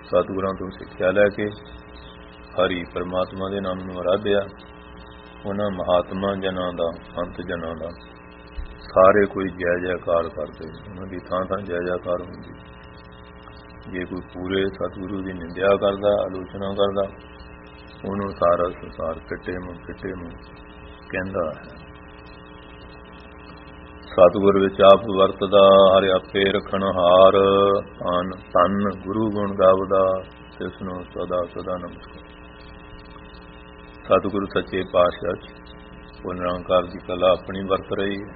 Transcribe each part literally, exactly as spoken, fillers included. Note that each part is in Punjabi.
ਸਤਿਗੁਰਾਂ ਤੋਂ ਸਿੱਖਿਆ ਲੈ ਕੇ ਹਰੀ ਪਰਮਾਤਮਾ ਦੇ ਨਾਮ ਨੂੰ ਆਰਾਧਿਆ। ਉਹਨਾਂ ਮਹਾਤਮਾ ਜਨਾਂ ਦਾ, ਸੰਤ ਜਨਾਂ ਦਾ ਸਾਰੇ ਕੋਈ ਜੈ ਜੈਕਾਰ ਕਰਦੇ, ਉਹਨਾਂ ਦੀ ਥਾਂ ਥਾਂ ਜੈ ਜੈਕਾਰ ਹੁੰਦੀ। ਜੇ ਕੋਈ ਪੂਰੇ ਸਤਿਗੁਰੂ ਦੀ ਨਿੰਦਿਆ ਕਰਦਾ, ਆਲੋਚਨਾ ਕਰਦਾ, ਉਹਨੂੰ ਸਾਰਾ ਸੰਸਾਰ ਫਿੱਟੇ ਮੂੰਹ ਫਿੱਟੇ ਮੂੰਹ ਕਹਿੰਦਾ ਹੈ। ਸਤਿਗੁਰ ਵਿੱਚ ਆਪ ਵਰਤਦਾ, ਹਰਿ ਆਪੇ ਰੱਖਣ ਹਾਰ, ਧੰਨ ਧੰਨ ਗੁਰੂ ਗੁਣ ਗਾਵਦਾ, ਤਿਸ ਨੂੰ ਸਦਾ ਸਦਾ ਨਮਸਕਾਰ। ਸਤਿਗੁਰੂ ਸੱਚੇ ਪਾਤਸ਼ਾਹ ਚ ਉਹ ਨਿਰੰਕਾਰ ਦੀ ਕਲਾ ਆਪਣੀ ਵਰਤ ਰਹੀ ਹੈ।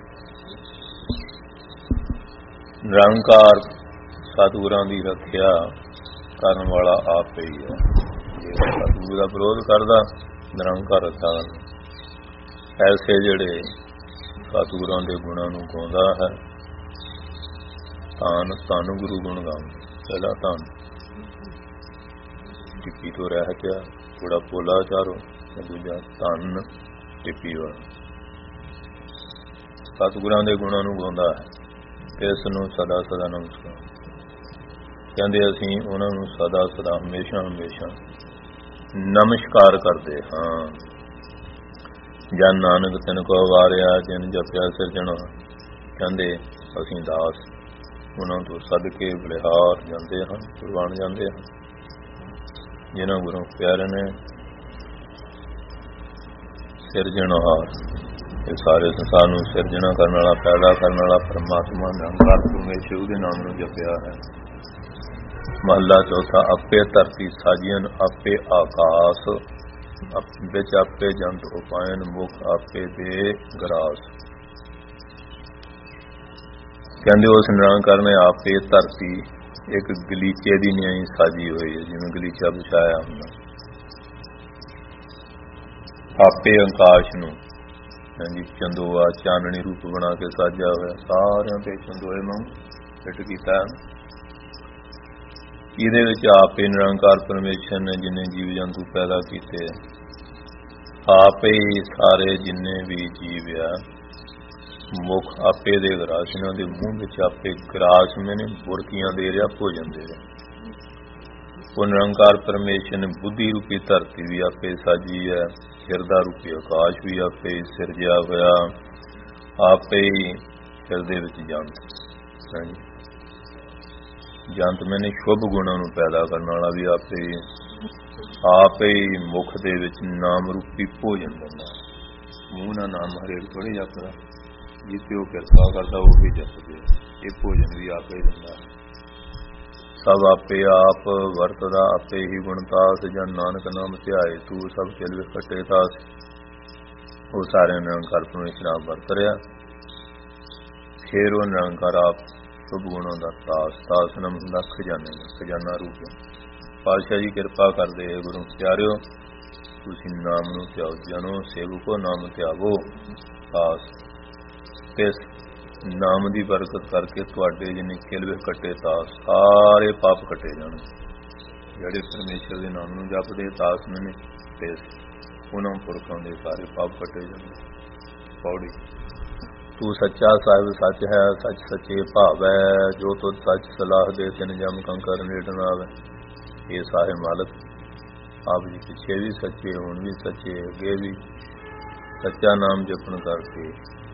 ਨਿਰੰਕਾਰ ਸਤਿਗੁਰਾਂ ਦੀ ਰੱਖਿਆ ਕਰਨ ਵਾਲਾ ਆਪ ਹੀ ਹੈ। ਜੇ ਸਤਿਗੁਰੂ ਦਾ ਵਿਰੋਧ ਕਰਦਾ, ਨਿਰੰਕਾਰ ਰੱਖਦਾ। ਐਸੇ ਜਿਹੜੇ ਸਤਿਗੁਰਾਂ ਦੇ ਗੁਣਾਂ ਨੂੰ ਗਾਉਂਦਾ ਹੈ, ਧੰਨ ਧੰਨ ਗੁਰੂ ਗੁਣ ਗਾਉਂਦਾ। ਪਹਿਲਾ ਧੰਨ ਟਿੱਪੀ ਤੋਂ ਰਹਿਤ ਆ, ਥੋੜਾ ਪੋਲਾ ਚਾਰੋ। ਦੂਜਾ ਧੰਨ ਟਿੱਪੀ ਵਾਲਾ। ਸਤਿਗੁਰਾਂ ਦੇ ਗੁਣਾਂ ਨੂੰ ਗਾਉਂਦਾ ਹੈ, ਇਸ ਨੂੰ ਸਦਾ ਸਦਾ ਨਮਸਕਾਰ ਕਹਿੰਦੇ। ਅਸੀਂ ਉਹਨਾਂ ਨੂੰ ਸਦਾ ਸਦਾ ਹਮੇਸ਼ਾ ਹਮੇਸ਼ਾ ਨਮਸਕਾਰ ਕਰਦੇ ਹਾਂ। ਜਨ ਨਾਨਕ ਤਿਨ ਕੋ ਵਾਰਿਆ, ਜਿਨ ਜਪਿਆ ਸਿਰਜਣਾ। ਕਹਿੰਦੇ ਅਸੀਂ ਦਾਸ ਉਹਨਾਂ ਤੋਂ ਸਦਕੇ ਬਲਿਹਾਰ ਜਾਂਦੇ ਹਾਂ, ਕੁਰਬਾਨ ਜਾਂਦੇ ਹਾਂ। ਜਿਨ੍ਹਾਂ ਗੁਰੂ ਪਿਆਰੇ ਨੇ ਸਿਰਜਣਹਾਰ, ਇਹ ਸਾਰੇ ਸੰਸਾਰ ਨੂੰ ਸਿਰਜਣਾ ਕਰਨ ਵਾਲਾ, ਪੈਦਾ ਕਰਨ ਵਾਲਾ ਪਰਮਾਤਮਾ ਨਿਰੰਕਾਰ ਪਰਮੇਸ਼ਰ, ਉਹਦੇ ਨਾਮ ਨੂੰ ਜਪਿਆ ਹੈ। ਮਹੱਲਾ ਚੌਥਾ। ਆਪੇ ਧਰਤੀ ਸਾਜੀਅਨ, ਆਪੇ ਆਕਾਸ, ਵਿੱਚ ਆਪੇ ਜੰਤ ਉਪਾਇਨ, ਮੁਖ ਆਪੇ ਦੇ ਗਰਾਸ। ਕਹਿੰਦੇ ਉਸ ਨਿਰੰਕਾਰ ਨੇ ਆਪੇ ਧਰਤੀ ਇੱਕ ਗਲੀਚੇ ਦੀ ਨਿਆਈ ਸਾਜੀ ਹੋਈ ਹੈ, ਜਿਵੇਂ ਗਲੀਚਾ ਵਿਛਾਇਆ ਹੁੰਦਾ। ਆਪੇ ਆਕਾਸ਼ ਨੂੰ ਹਾਂਜੀ ਚੰਦੋਆ ਚਾਨਣੀ ਰੂਪ ਬਣਾ ਕੇ ਸਾਜਿਆ ਹੋਇਆ, ਸਾਰਿਆਂ ਤੇ ਚੰਦੋਏ ਵਾਂਗ ਫਿੱਟ ਕੀਤਾ। ਇਹਦੇ ਵਿੱਚ ਆਪੇ ਨਿਰੰਕਾਰ ਪਰਮੇਸ਼ਰ ਨੇ ਜਿੰਨੇ ਜੀਵ ਜੰਤੂ ਪੈਦਾ ਕੀਤੇ, ਆਪੇ ਹੀ ਸਾਰੇ ਜਿੰਨੇ ਵੀ ਜੀਵ ਆ, ਮੁੱਖ ਆਪੇ ਦੇ ਗਰਾਸ, ਇਹਨਾਂ ਦੇ ਮੂੰਹ ਵਿੱਚ ਆਪੇ ਗਰਾਸ ਮੈਨੇ ਬੁਰਕੀਆਂ ਦੇ ਰਿਹਾ, ਭੋਜਨ ਦੇ ਰਿਹਾ। ਉਹ ਨਿਰੰਕਾਰ ਪਰਮੇਸ਼ਰ ਨੇ ਬੁੱਧੀ ਰੂਪੀ ਧਰਤੀ ਵੀ ਆਪੇ ਸਾਜੀ ਹੈ, ਹਿਰਦਾ ਰੂਪੀ ਆਕਾਸ਼ ਵੀ ਆਪੇ ਸਿਰਜਿਆ ਹੋਇਆ, ਆਪੇ ਹੀ ਹਿਰਦੇ ਵਿੱਚ ਜੰਤ। ਹਾਂਜੀ, ਜੰਤ ਮੈਨੇ ਸ਼ੁਭ ਗੁਣਾਂ ਨੂੰ ਪੈਦਾ ਕਰਨ ਵਾਲਾ ਵੀ ਆਪੇ ਹੀ, ਆਪੇ ਹੀ ਮੁਖ ਦੇ ਵਿੱਚ ਨਾਮ ਰੂਪੀ ਭੋਜਨ ਦਿੰਦਾ। ਮੂੰਹ ਨਾਲ ਨਾਮ ਹਰੇਕ ਥੋੜ੍ਹੇ ਜਪਦਾ, ਜਿੱਥੇ ਉਹ ਕਿਰਪਾ ਕਰਦਾ ਉਹ ਵੀ ਜਪਦੇ। ਇਹ ਭੋਜਨ ਵੀ ਆਪੇ ਦਿੰਦਾ। ਸਭ ਆਪੇ ਆਪ ਵਰਤਦਾ, ਆਪੇ ਹੀ ਗੁਣਤਾਸ, ਜਨ ਨਾਨਕ ਨਾਮ ਧਿਆਏ ਤੂੰ ਸਭ ਚਲ ਵਿਖਟੇ ਤਾਸ। ਉਹ ਸਾਰੇ ਨਿਰੰਕਾਰ ਪਰਮੇਸ਼ਰ ਆਪ ਵਰਤ ਰਿਹਾ। ਫਿਰ ਉਹ ਨਿਰੰਕਾਰ ਆਪ ਸ਼ੁਭ ਗੁਣਾਂ ਦਾ ਤਾਸ, ਤਾਸ ਨਾਮ ਹੁੰਦਾ ਖਜ਼ਾਨੇ ਦਾ, ਖਜ਼ਾਨਾ ਰੂਪ ਹੈ। ਪਾਤਸ਼ਾਹ ਜੀ ਕਿਰਪਾ ਕਰਦੇ, ਗੁਰੂ ਪਿਆਰਿਓ ਤੁਸੀਂ ਨਾਮ ਨੂੰ ਧਿਆਓ, ਜਨੋ ਸੇਵਕੋ ਨਾਮ ਧਿਆਵੋ ਤਾਸ। ਇਸ ਨਾਮ ਦੀ ਬਰਕਤ ਕਰਕੇ ਤੁਹਾਡੇ ਜਿੰਨੇ ਕਿਲਵੇ ਕੱਟੇ ਤਾਸ, ਸਾਰੇ ਪਾਪ ਕੱਟੇ ਜਾਣ। ਜਿਹੜੇ ਪਰਮੇਸ਼ਰ ਦੇ ਨਾਮ ਨੂੰ ਜਪਦੇ ਤਾਸ ਮੈਨੇ ਤੇ ਉਹਨਾਂ ਪੁਰਖਾਂ ਦੇ ਸਾਰੇ ਪਾਪ ਕੱਟੇ ਜਾਂਦੇ। ਪੌੜੀ। ਤੂੰ ਸੱਚਾ ਸਾਹਿਬ ਸੱਚ ਹੈ, ਸੱਚ ਸੱਚੇ ਭਾਵੈ, ਜੋ ਤੁਧ ਸੱਚ ਸਲਾਹ ਦੇ ਤਿਨ ਜਮ ਕੰਕਰ ਨੇੜ ਨਾ ਆਵੇ। ਇਹ ਸਾਰੇ ਮਾਲਕ ਆਪ ਜੀ ਪਿੱਛੇ ਵੀ ਸੱਚੇ, ਹੁਣ ਵੀ ਸੱਚੇ, ਅੱਗੇ ਵੀ ਸੱਚਾ ਨਾਮ ਜਪਣ ਕਰਕੇ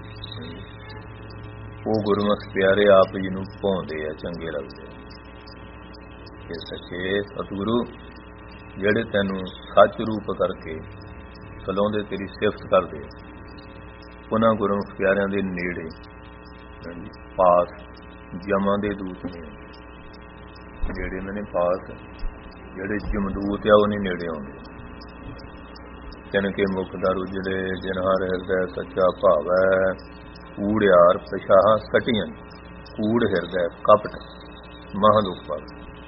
ਉਹ ਗੁਰਮੁਖ ਪਿਆਰੇ ਆਪ ਜੀ ਨੂੰ ਭਾਉਂਦੇ ਆ, ਚੰਗੇ ਲੱਗਦੇ ਆ। ਇਹ ਸੱਚੇ ਸਤਿਗੁਰੂ ਜਿਹੜੇ ਤੈਨੂੰ ਸੱਚ ਰੂਪ ਕਰਕੇ ਸਲਾਉਂਦੇ, ਤੇਰੀ ਸਿਫਤ ਕਰਦੇ, ਉਹਨਾਂ ਗੁਰਮੁਖ ਪਿਆਰਿਆਂ ਦੇ ਨੇੜੇ ਪਾਸ ਜਮਾਂ ਦੇ ਦੂਤ ਨੇ, ਜਿਹੜੇ ਇਹਨਾਂ ਨੇ ਪਾਸ, ਜਿਹੜੇ ਜਮਦੂਤ ਆ ਉਹ ਨਹੀਂ ਨੇੜੇ ਆਉਂਦੇ। ਜਨ ਕੇ ਮੁਖ ਦਾ ਰੁਜੜੇ, ਜਿਨ ਹਰ ਹਿਰਦੈ ਸੱਚਾ ਭਾਵੈ, ਕੂੜਿਆਰ ਪਛਾਹ ਕਟੀਆਂ, ਕੂੜ ਹਿਰਦੈ ਕਪਟ ਮਹਾਂ ਦੁਖ ਪਾਵੇ।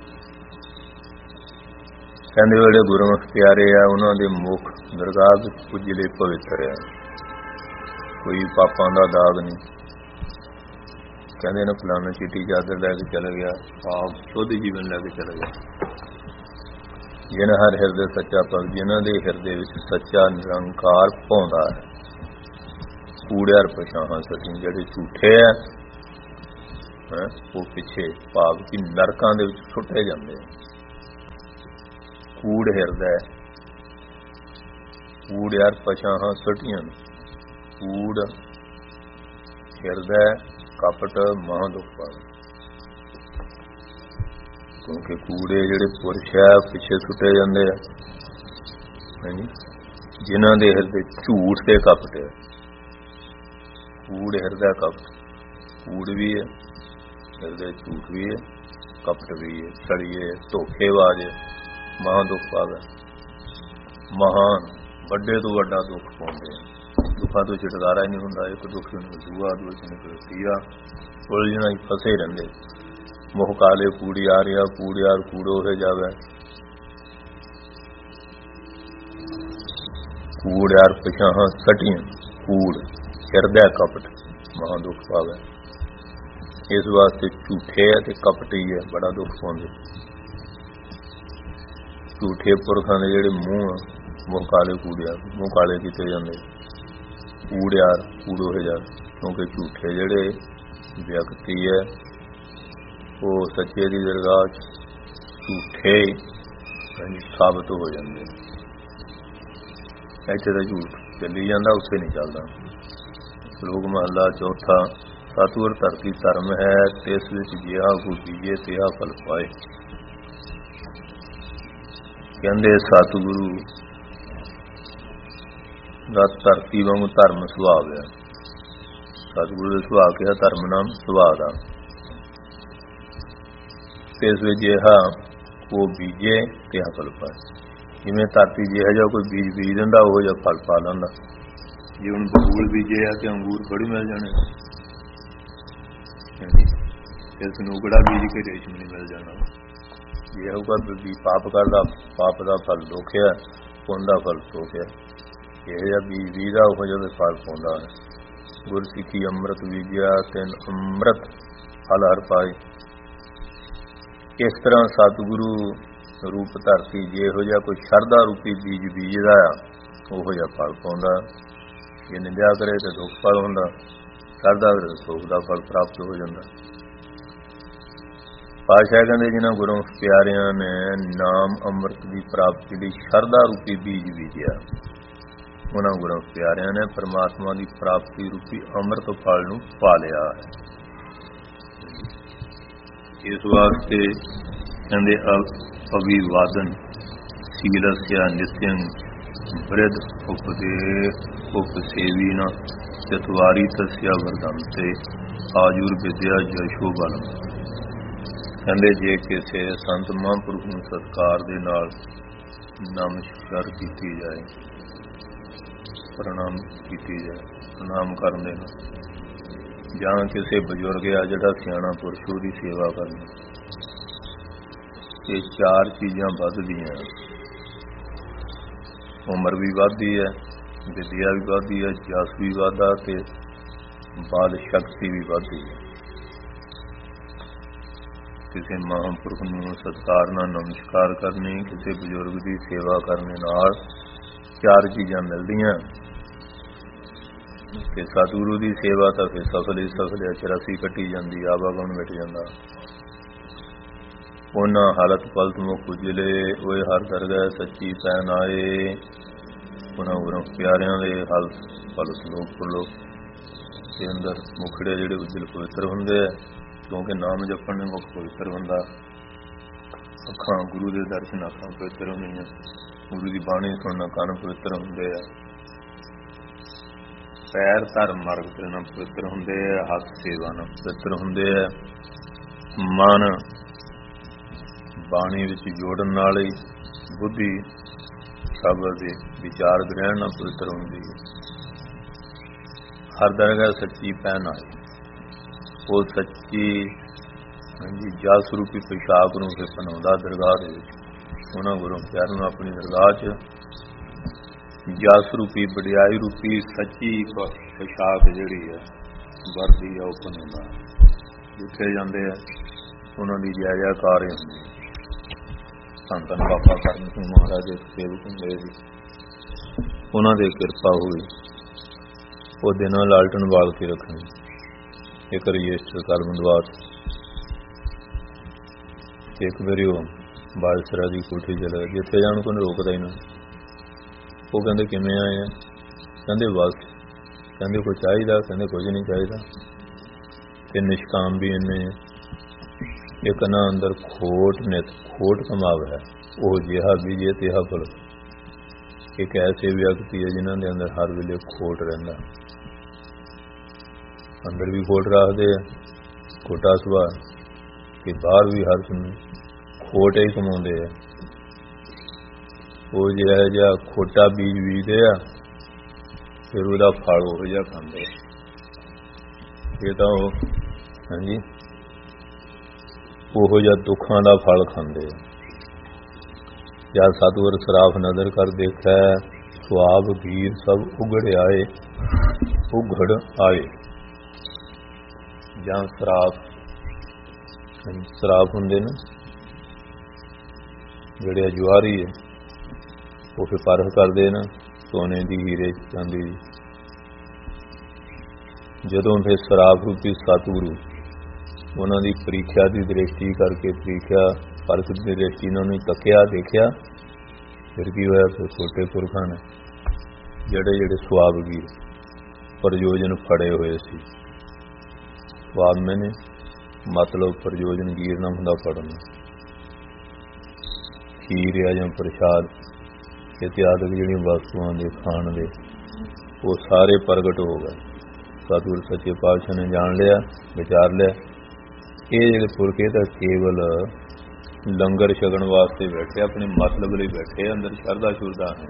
ਕਹਿੰਦੇ ਜਿਹੜੇ ਗੁਰਮੁਖ ਪਿਆਰੇ ਆ ਉਹਨਾਂ ਦੇ ਮੁਖ ਦਰਗਾਹ ਵਿੱਚ ਪੁੱਜਲੇ ਪਵਿੱਤਰ ਆ, ਕੋਈ ਪਾਪਾਂ ਦਾ ਦਾਗ ਨਹੀਂ। ਕਹਿੰਦੇ ਨੇ ਫਲਾਣਾ ਚਿੱਟੀ ਚਾਦਰ ਲੈ ਕੇ ਚਲਾ ਗਿਆ, ਆਪ ਸ਼ੁੱਧ ਜੀਵਨ ਲੈ ਕੇ ਚਲਾ ਗਿਆ। ਜਿਨ੍ਹਾਂ ਹਰ ਹਿਰਦੇ ਸੱਚਾ ਭਗਤ, ਜਿਨ੍ਹਾਂ ਦੇ ਹਿਰਦੇ ਵਿੱਚ ਸੱਚਾ ਨਿਰੰਕਾਰ ਭਾਉਂਦਾ ਹੈ। ਕੂੜਿਆਰ ਪਛਾਹਾਂ ਸੱਚੀ, ਜਿਹੜੇ ਝੂਠੇ ਆ ਉਹ ਪਿੱਛੇ ਭਾਵ ਕਿ ਨਰਕਾਂ ਦੇ ਵਿੱਚ ਸੁੱਟੇ ਜਾਂਦੇ ਆ। ਕੂੜ ਹਿਰਦਾ, ਕੂੜ ਯਾਰ ਪਛਾਹਾਂ ਸਟੀਆਂ, ਕੂੜ ਹਿਰਦਾ ਕਪਟ ਮਹਾਂ ਦੁੱਖ ਪਾਵੇ। ਕਿਉਂਕਿ ਕੂੜੇ ਜਿਹੜੇ ਪੁਰਸ਼ ਆ ਪਿੱਛੇ ਸੁੱਟੇ ਜਾਂਦੇ ਆ, ਜਿਨ੍ਹਾਂ ਦੇ ਹਿਰਦੇ ਝੂਠ ਤੇ ਕਪਟ ਹੈ। ਕੂੜ ਹਿਰਦਾ ਕਪਟ, ਕੂੜ ਵੀ ਹੈ ਹਿਰਦੇ, ਝੂਠ ਵੀ ਹੈ, ਕਪਟ ਵੀ ਹੈ, ਛੜੀਏ ਧੋਖੇਬਾਜ਼ ਮਹਾਂ ਦੁੱਖ ਪਾਵੇ। ਮਹਾਨ ਵੱਡੇ ਤੋਂ ਵੱਡਾ ਦੁੱਖ ਪਾਉਂਦੇ ਆ, ਦੁੱਖਾਂ ਤੋਂ ਛੁਟਕਾਰਾ ਹੀ ਨਹੀਂ ਹੁੰਦਾ। ਇੱਕ ਦੁੱਖ ਨੂੰ ਦੂਆ, ਦੂਜੇ ਨੂੰ ਤੀਆ, ਉਲਝਣਾ ਹੀ ਫਸੇ ਰਹਿੰਦੇ। ਮੋਹ ਕਾਲੇ ਕੂੜੀ ਆ ਰਿਹਾ, ਕੂੜਿਆਰ ਕੂੜੋ ਹੋ ਜਾਵੇ। ਕੂੜਿਆਰ ਪਛਾਹਾਂ ਸਟੀਆਂ, ਕੂੜ ਹਿਰਦਾ ਕਪਟ ਮਹਾਂ ਦੁੱਖ ਪਾਵੇ। ਇਸ ਵਾਸਤੇ ਝੂਠੇ ਹੈ ਤੇ ਕਪਟੀ ਹੈ ਬੜਾ ਦੁੱਖ ਪਾਉਂਦੇ। ਝੂਠੇ ਪੁਰਖਾਂ ਦੇ ਜਿਹੜੇ ਮੂੰਹ ਆ, ਮੂੰਹ ਕਾਲੇ ਕੂੜਿਆਰ, ਮੂੰਹ ਕਾਲੇ ਕੀਤੇ ਜਾਂਦੇ। ਕੂੜਿਆਰ ਕੂੜੋ ਹੋ ਜਾਵੇ, ਕਿਉਂਕਿ ਝੂਠੇ ਜਿਹੜੇ ਵਿਅਕਤੀ ਹੈ ਉਹ ਸੱਚੇ ਦੀ ਦਰਗਾਹ 'ਚ ਝੂਠੇ ਸਾਬਤ ਹੋ ਜਾਂਦੇ। ਇੱਥੇ ਤਾਂ ਝੂਠ ਚੱਲੀ ਜਾਂਦਾ, ਉੱਥੇ ਨਹੀਂ ਚੱਲਦਾ। ਸ਼ਲੋਕ ਮਹੱਲਾ ਚੌਥਾ। ਸਤਿਗੁਰ ਧਰਤੀ ਧਰਮ ਹੈ, ਤਿਸ ਵਿੱਚ ਜਿਹਾ ਕੋ ਬੀਜੇ ਤਿਹਾ ਫਲ ਪਾਏ। ਕਹਿੰਦੇ ਸਤਿਗੁਰੂ ਦਾ ਧਰਤੀ ਵਾਂਗ ਧਰਮ ਸੁਭਾਅ ਹੈ। ਸਤਿਗੁਰੂ ਦਾ ਸੁਭਾਅ ਕਿਹਾ ਧਰਮ ਨਾਮ ਸੁਭਾਅ ਦਾ। ਤਿਸ ਵਿੱਚ ਜਿਹਾ ਕੋ ਬੀਜੇ ਤਿਹਾ ਫਲ ਪਾਏ। ਜਿਵੇਂ ਧਰਤੀ ਜਿਹਾ ਜਿਹਾ ਕੋਈ ਬੀਜ ਬੀਜ ਦਿੰਦਾ, ਉਹ ਜਿਹਾ ਫਲ ਪਾ ਲੈਂਦਾ। ਜੇ ਹੁਣ ਬਬੂਲ ਬੀਜੇ ਆ ਤੇ ਅੰਗੂਰ ਥੋੜ੍ਹੀ ਮਿਲ ਜਾਣੇ, ਇਸ ਨੂੰ ਉਗੜਾ ਬੀਜ ਕੇ ਰੇਸ਼ਮ ਨਹੀਂ ਮਿਲ ਜਾਣਾ। ਜੇ ਹੋਊਗਾ ਵੀ ਪਾਪ ਕਰਦਾ, ਪਾਪ ਦਾ ਫਲ ਦੁੱਖ ਹੈ, ਪੁੰਨ ਦਾ ਫਲ ਸੁੱਖ ਹੈ। ਇਹੋ ਜਿਹਾ ਬੀਜ ਬੀਜਦਾ, ਉਹ ਜਿਹਾ ਫਲ ਪਾਉਂਦਾ ਹੈ। ਗੁਰ ਸਿੱਖੀ ਅੰਮ੍ਰਿਤ ਬੀਜਿਆ, ਤਿੰਨ ਅੰਮ੍ਰਿਤ ਫਲ ਹਰ ਪਾਏ। ਇਸ ਤਰ੍ਹਾਂ ਸਤਿਗੁਰੂ ਰੂਪ ਧਰਤੀ ਜਿਹੋ ਜਿਹਾ ਕੋਈ ਸ਼ਰਧਾ ਰੂਪੀ ਬੀਜ ਬੀਜਦਾ ਆ, ਉਹੋ ਜਿਹਾ ਫਲ ਪਾਉਂਦਾ। ਜੇ ਨਿੰਦਿਆ ਕਰੇ ਤਾਂ ਦੁੱਖ ਫਲ ਹੁੰਦਾ, ਸ਼ਰਧਾ ਕਰੇ ਤਾਂ ਸੁੱਖ ਦਾ ਫਲ ਪ੍ਰਾਪਤ ਹੋ ਜਾਂਦਾ। ਪਾਤਸ਼ਾਹ ਕਹਿੰਦੇ ਜਿਨ੍ਹਾਂ ਗੁਰੂ ਪਿਆਰਿਆਂ ਨੇ ਨਾਮ ਅੰਮ੍ਰਿਤ ਦੀ ਪ੍ਰਾਪਤੀ ਲਈ ਸ਼ਰਧਾ ਰੂਪੀ ਬੀਜ ਬੀਜਿਆ, ਉਹਨਾਂ ਗੁਰੂ ਪਿਆਰਿਆਂ ਨੇ ਪਰਮਾਤਮਾ ਦੀ ਪ੍ਰਾਪਤੀ ਰੂਪੀ ਅੰਮ੍ਰਿਤ ਫਲ ਨੂੰ ਪਾ ਲਿਆ ਹੈ। ਇਸ ਵਾਸਤੇ ਕਹਿੰਦੇ ਅਭਿਵਾਦਨ ਸੀਲਸਿਆ ਨਿਤਿਅੰ ਬ੍ਰਿਧ ਉਪਦੇਸ਼ ਉਪਸੇਵੀ ਨ ਚਤਵਾਰੀ ਤਸਿਆ ਵਰਦੰਤੇ ਆਜੁਰ ਵਿਦਿਆ ਜਸ਼ੋ ਬਲਮ। ਕਹਿੰਦੇ ਜੇ ਕਿਸੇ ਸੰਤ ਮਹਾਂਪੁਰਖ ਨੂੰ ਸਤਿਕਾਰ ਦੇ ਨਾਲ ਨਮਸਕਾਰ ਕੀਤੀ ਜਾਏ, ਪ੍ਰਣਾਮ ਕੀਤੀ ਜਾਏ, ਪ੍ਰਣਾਮ ਕਰਨ ਦੇ ਨਾਲ, ਜਾਂ ਕਿਸੇ ਬਜ਼ੁਰਗ ਆ ਜਿਹੜਾ ਸਿਆਣਾ ਪੁਰਸ਼ ਉਹਦੀ ਸੇਵਾ ਕਰਨੀ, ਇਹ ਚਾਰ ਚੀਜ਼ਾਂ ਵੱਧਦੀਆਂ। ਉਮਰ ਵੀ ਵੱਧਦੀ ਹੈ, ਵਿਦਿਆ ਵੀ ਵੱਧਦੀ ਹੈ, ਜਸ ਵੀ ਵੱਧਦਾ ਤੇ ਬਲ ਸ਼ਕਤੀ ਵੀ ਵੱਧਦੀ ਹੈ। ਕਿਸੇ ਮਹਾਂਪੁਰਖ ਨੂੰ ਸਤਿਕਾਰ ਨਾਲ ਨਮਸਕਾਰ ਕਰਨੀ, ਕਿਸੇ ਬਜ਼ੁਰਗ ਦੀ ਸੇਵਾ ਕਰਨ ਨਾਲ ਚਾਰ ਚੀਜ਼ਾਂ ਮਿਲਦੀਆਂ। ਤੇ ਸਤਿਗੁਰੂ ਦੀ ਸੇਵਾ ਤਾਂ ਫਿਰ ਸਫਲ ਹੀ ਸਫਲ ਹੈ, ਚੁਰਾਸੀ ਕੱਟੀ ਜਾਂਦੀ, ਆਵਾਗਮਨ ਮਿਟ ਜਾਂਦਾ। ਉਹਨਾਂ ਹਾਲਤ ਪਲਤ ਮੁਖ ਉਜਲੇ ਹੋਏ ਹਰ ਦਰਗਾਹ ਸੱਚੀ ਪੈਨ ਆਏ। ਉਹਨਾਂ ਗੁਰੂ ਪਿਆਰਿਆਂ ਦੇ ਹਲ ਪਲ ਸਲੋਕ ਪੜ੍ਹੋ ਦੇ ਅੰਦਰ ਮੁਖੜੇ ਜਿਹੜੇ ਉਜਲ ਪਵਿੱਤਰ ਹੁੰਦੇ ਆ, ਕਿਉਂਕਿ ਨਾਮ ਜਪਣ ਦੇ ਮੁਖ ਪਵਿੱਤਰ ਹੁੰਦਾ। ਅੱਖਾਂ ਗੁਰੂ ਦੇ ਦਰਸ਼ਨ ਅੱਖਾਂ ਪਵਿੱਤਰ ਹੁੰਦੀਆਂ, ਗੁਰੂ ਦੀ ਬਾਣੀ ਸੁਣਨਾ ਕੰਨ ਪਵਿੱਤਰ ਹੁੰਦੇ ਆ, ਪੈਰ ਧਰਮ ਮਾਰਗ ਤੇ ਨਾਲ ਪਵਿੱਤਰ ਹੁੰਦੇ ਆ, ਹੱਥ ਸੇਵਾ ਨਾਲ ਪਵਿੱਤਰ ਹੁੰਦੇ ਆ, ਮਨ ਬਾਣੀ ਵਿੱਚ ਜੋੜਨ ਨਾਲ ਹੀ ਬੁੱਧੀ ਸ਼ਬਦ ਦੇ ਵਿਚਾਰ ਗ੍ਰਹਿਣ ਨਾਲ ਪਵਿੱਤਰ ਹੁੰਦੀ ਹੈ। ਹਰ ਦਰਗਾਹ ਸੱਚੀ ਪਹਿਨ ਆਏ, ਉਹ ਸੱਚੀ ਹਾਂਜੀ ਜਸ ਰੂਪੀ ਪੁਸ਼ਾਕ ਨੂੰ ਫਿਰ ਪਹਿਨਾਉਂਦਾ ਦਰਗਾਹ ਦੇ ਵਿੱਚ। ਉਹਨਾਂ ਗੁਰੂ ਪਿਆਰਿਆਂ ਨੂੰ ਆਪਣੀ ਦਰਗਾਹ 'ਚ ਜਸ ਰੂਪੀ ਵਡਿਆਈ ਰੂਪੀ ਸੱਚੀ ਪੁਸ਼ਾਕ ਜਿਹੜੀ ਹੈ ਵਰਦੀ ਆ ਉਹ ਪਹਿਨਾਉਂਦਾ। ਜਿੱਥੇ ਜਾਂਦੇ ਆ ਉਹਨਾਂ ਦੀ ਜੈ ਜੈਕਾਰ ਹੁੰਦੀ ਹੈ। ਧੰਨ ਧੰਨ ਬਾਬਾ ਕਰਨ ਸਿੰਘ ਮਹਾਰਾਜ ਦੇ ਸੇਵਕ ਹੁੰਦੇ ਸੀ, ਉਹਨਾਂ ਦੇ ਕਿਰਪਾ ਹੋਈ। ਉਹ ਦਿਨਾਂ ਲਾਲਟਨ ਬਾਲ ਕੇ ਰੱਖਣੀ, ਇੱਕ ਰਜਿਸਟਰ ਕਲਮ ਦਵਾਰ, ਇੱਕ ਵਾਰੀ ਉਹ ਬਾਦਸ਼ਾਹ ਦੀ ਕੋਠੀ ਚਲੇ ਗਏ, ਜਿੱਥੇ ਜਾਣ ਕੋਈ ਰੋਕਦਾ ਹੀ ਨਾ। ਉਹ ਕਹਿੰਦੇ ਕਿਵੇਂ ਆਏ ਆ? ਕਹਿੰਦੇ ਬਸ। ਕਹਿੰਦੇ ਕੋਈ ਚਾਹੀਦਾ? ਕਹਿੰਦੇ ਕੁਝ ਨਹੀਂ ਚਾਹੀਦਾ। ਤੇ ਨਿਸ਼ਕਾਮ ਵੀ ਇੰਨੇ ਆ। ਇੱਕ ਨਾ ਅੰਦਰ ਖੋਟ ਨਿਤ ਖੋਟ ਕਮਾਵ ਹੈ, ਉਹ ਜਿਹਾ ਬੀਜੇ ਤਿਹਾ ਫਲ। ਇੱਕ ਐਸੇ ਵਿਅਕਤੀ ਹੈ ਜਿਨ੍ਹਾਂ ਦੇ ਅੰਦਰ ਹਰ ਵੇਲੇ ਖੋਟ ਰਹਿੰਦਾ, ਅੰਦਰ ਵੀ ਖੋਟ ਰੱਖਦੇ ਆ, ਖੋਟਾ ਸੁਭਾਅ, ਕਿ ਬਾਹਰ ਵੀ ਹਰ ਸਮੇਂ ਖੋਟ ਹੀ ਕਮਾਉਂਦੇ ਆ। ਉਹ ਜਿਹੜਾ ਜਿਹਾ ਖੋਟਾ ਬੀਜ ਬੀਜਦੇ ਆ, ਫਿਰ ਉਹਦਾ ਫਲ ਉਹ ਜਿਹਾ ਖਾਂਦੇ। ਇਹ ਤਾਂ ਉਹ ਹਾਂਜੀ ਉਹੋ ਜਿਹਾ ਦੁੱਖਾਂ ਦਾ ਫਲ ਖਾਂਦੇ ਆ। ਜਦ ਸਤਿਗੁਰ ਸਰਾਫ ਨਦਰ ਕਰ ਦੇਖੈ, ਸੁਆਬ ਵੀਰ ਸਭ ਉਗੜ ਆਏ, ਉਗੜ ਆਏ। ਜਾਂ ਸਰਾਫ ਸਰਾਫ ਹੁੰਦੇ ਨੇ ਜਿਹੜੇ ਜੁਆਰੀ ਹੈ, ਉਹ ਫਿਰ ਪਰਖ ਕਰਦੇ ਨਾ ਸੋਨੇ ਦੀ, ਹੀਰੇ ਚਾਂਦੀ ਦੀ। ਜਦੋਂ ਫਿਰ ਸਰਾਫ ਰੂਪੀ ਸਤਿਗੁਰੂ ਉਹਨਾਂ ਦੀ ਪ੍ਰੀਖਿਆ ਦੀ ਦ੍ਰਿਸ਼ਟੀ ਕਰਕੇ, ਪ੍ਰੀਖਿਆ ਪਰਖ ਦੀ ਦ੍ਰਿਸ਼ਟੀ ਨਾਲ ਉਹਨੂੰ ਤੱਕਿਆ, ਦੇਖਿਆ, ਫਿਰ ਕੀ ਹੋਇਆ? ਫਿਰ ਛੋਟੇ ਪੁਰਖਾਂ ਨੇ ਜਿਹੜੇ ਜਿਹੜੇ ਸੁਆਬਗੀਰ ਪ੍ਰਯੋਜਨ ਫੜੇ ਹੋਏ ਸੀ। ਸੁਆਬ ਮੈਨੇ ਮਤਲਬ ਪ੍ਰਯੋਜਨ ਗੀਰ ਨਾ ਹੁੰਦਾ ਫੜਨਾ, ਖੀਰ ਆ ਜਾਂ ਪ੍ਰਸ਼ਾਦ ਇਤਿਆਦਿਕ ਜਿਹੜੀਆਂ ਵਸਤੂਆਂ ਦੇ ਖਾਣ ਦੇ, ਉਹ ਸਾਰੇ ਪ੍ਰਗਟ ਹੋ ਗਏ। ਸਤਿਗੁਰ ਸੱਚੇ ਪਾਤਸ਼ਾਹ ਨੇ ਜਾਣ ਲਿਆ, ਵਿਚਾਰ ਲਿਆ, ਇਹ ਜਿਹੜੇ ਪੁਰਖੇ ਤਾਂ ਕੇਵਲ ਲੰਗਰ ਛਕਣ ਵਾਸਤੇ ਬੈਠੇ, ਆਪਣੇ ਮਤਲਬ ਲਈ ਬੈਠੇ, ਅੰਦਰ ਸ਼ਰਧਾ ਸ਼ੁਰਧਾ ਹੈ।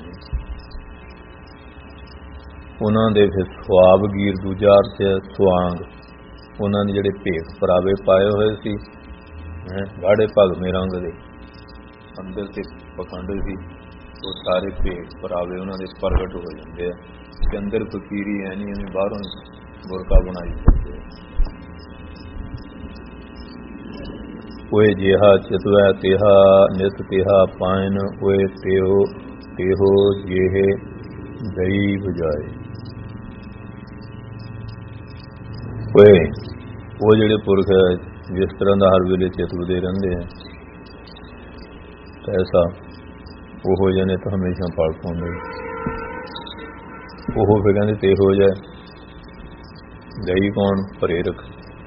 ਉਹਨਾਂ ਦੇ ਫਿਰ ਸੁਆਬਗੀਰ ਦੂਜਾ ਅਰਥ ਹੈ ਸੁਆਂਗ। ਉਹਨਾਂ ਦੇ ਜਿਹੜੇ ਭੇਖ ਪਰਾਵੇ ਪਾਏ ਹੋਏ ਸੀ, ਗਾੜੇ ਭਗਵੇਂ ਰੰਗ ਦੇ, ਅੰਦਰ ਤੇ ਪਖੰਡ ਸੀ, ਉਹ ਸਾਰੇ ਭੇਖ ਪਰਾਵੇ ਉਹਨਾਂ ਦੇ ਪ੍ਰਗਟ ਹੋ ਜਾਂਦੇ ਆ ਕਿ ਅੰਦਰ ਫਕੀਰੀ ਹੈ ਨਹੀਂ, ਐਵੇਂ ਬਾਹਰੋਂ ਬੁਰਕਾ ਬਣਾਈ ਜਾਂਦੇ ਆ। ਉਹ ਜਿਹਾ ਚਿਤਵੈ ਤਿਹਾ ਨਿਤ ਤਿਹਾ ਪਾਇਨ, ਉਹ ਤਿਹੋ ਤਿਹੋ ਜਿਹੇ ਦਈ ਬਜਾਏ। ਓਏ ਉਹ ਜਿਹੜੇ ਪੁਰਖ ਜਿਸ ਤਰ੍ਹਾਂ ਦਾ ਹਰ ਵੇਲੇ ਚਿਤਵਦੇ ਰਹਿੰਦੇ ਆ, ਐਸਾ ਉਹੋ ਜਿਹੇ ਨੇ ਤਾਂ ਹਮੇਸ਼ਾ ਪਲ ਪਾਉਂਦੇ। ਉਹ ਫਿਰ ਕਹਿੰਦੇ ਤੇ ਹੋ ਜਾਏ। ਗਈ ਕੌਣ? ਪ੍ਰੇਰਕ।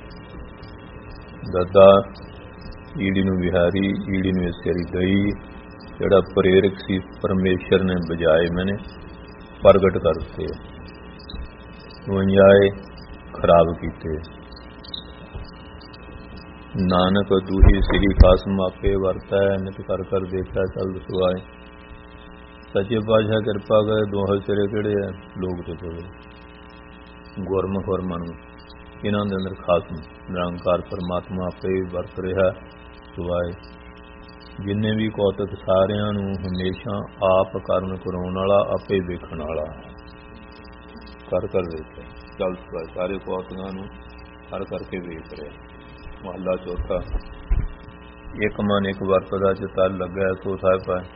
ਦੱਦਾ ਈੜੀ ਨੂੰ ਵਿਹਾਰੀ, ਈੜੀ ਨੂੰ ਇਸ ਕਰੀ ਗਈ। ਜਿਹੜਾ ਪ੍ਰੇਰਕ ਸੀ ਪਰਮੇਸ਼ਰ ਨੇ ਬਜਾਏ ਮੈਨੇ ਪ੍ਰਗਟ ਕਰ ਦਿੱਤੇ, ਵੰਜਾਏ ਖਰਾਬ ਕੀਤੇ। ਨਾਨਕ ਦੂਹੀ ਸ੍ਰੀ ਕਾਸਮ ਆਪੇ ਵਰਤੈ, ਨਿਤ ਕਰ ਕਰ ਦੇਖਿਆ ਚਲ ਸੁਆਏ। ਸੱਚੇ ਪਾਤਸ਼ਾਹ ਕਿਰਪਾ ਕਰੇ, ਦੋਹੇ ਸਿਰੇ ਕਿਹੜੇ ਆ? ਲੋਕ ਤੇ ਕੋਲੇ ਗੁਰਮੁਖ ਔਰ ਮਨੁ, ਇਹਨਾਂ ਦੇ ਅੰਦਰ ਖਾਸਮ ਨਿਰੰਕਾਰ ਪਰਮਾਤਮਾ ਆਪੇ ਵਰਤ ਰਿਹਾ ਸੁਆਏ। ਜਿੰਨੇ ਵੀ ਕੌਤਕ ਸਾਰਿਆਂ ਨੂੰ ਹਮੇਸ਼ਾ ਆਪ ਕਰਨ ਕਰਾਉਣ ਵਾਲਾ, ਆਪੇ ਵੇਖਣ ਵਾਲਾ, ਕਰ ਕਰ ਵੇਖਿਆ ਚਲ ਸੁਆਏ। ਸਾਰੇ ਕੌਤਕਾਂ ਨੂੰ ਹਰ ਕਰਕੇ ਵੇਖ ਰਿਹਾ। ਮਹੱਲਾ ਚੌਥਾ। ਇੱਕ ਮਨ ਇੱਕ ਵਰਤਦਾ ਚ ਤਲ ਲੱਗਾ ਸੋ ਸਾਹਿਬ ਪਾਏ।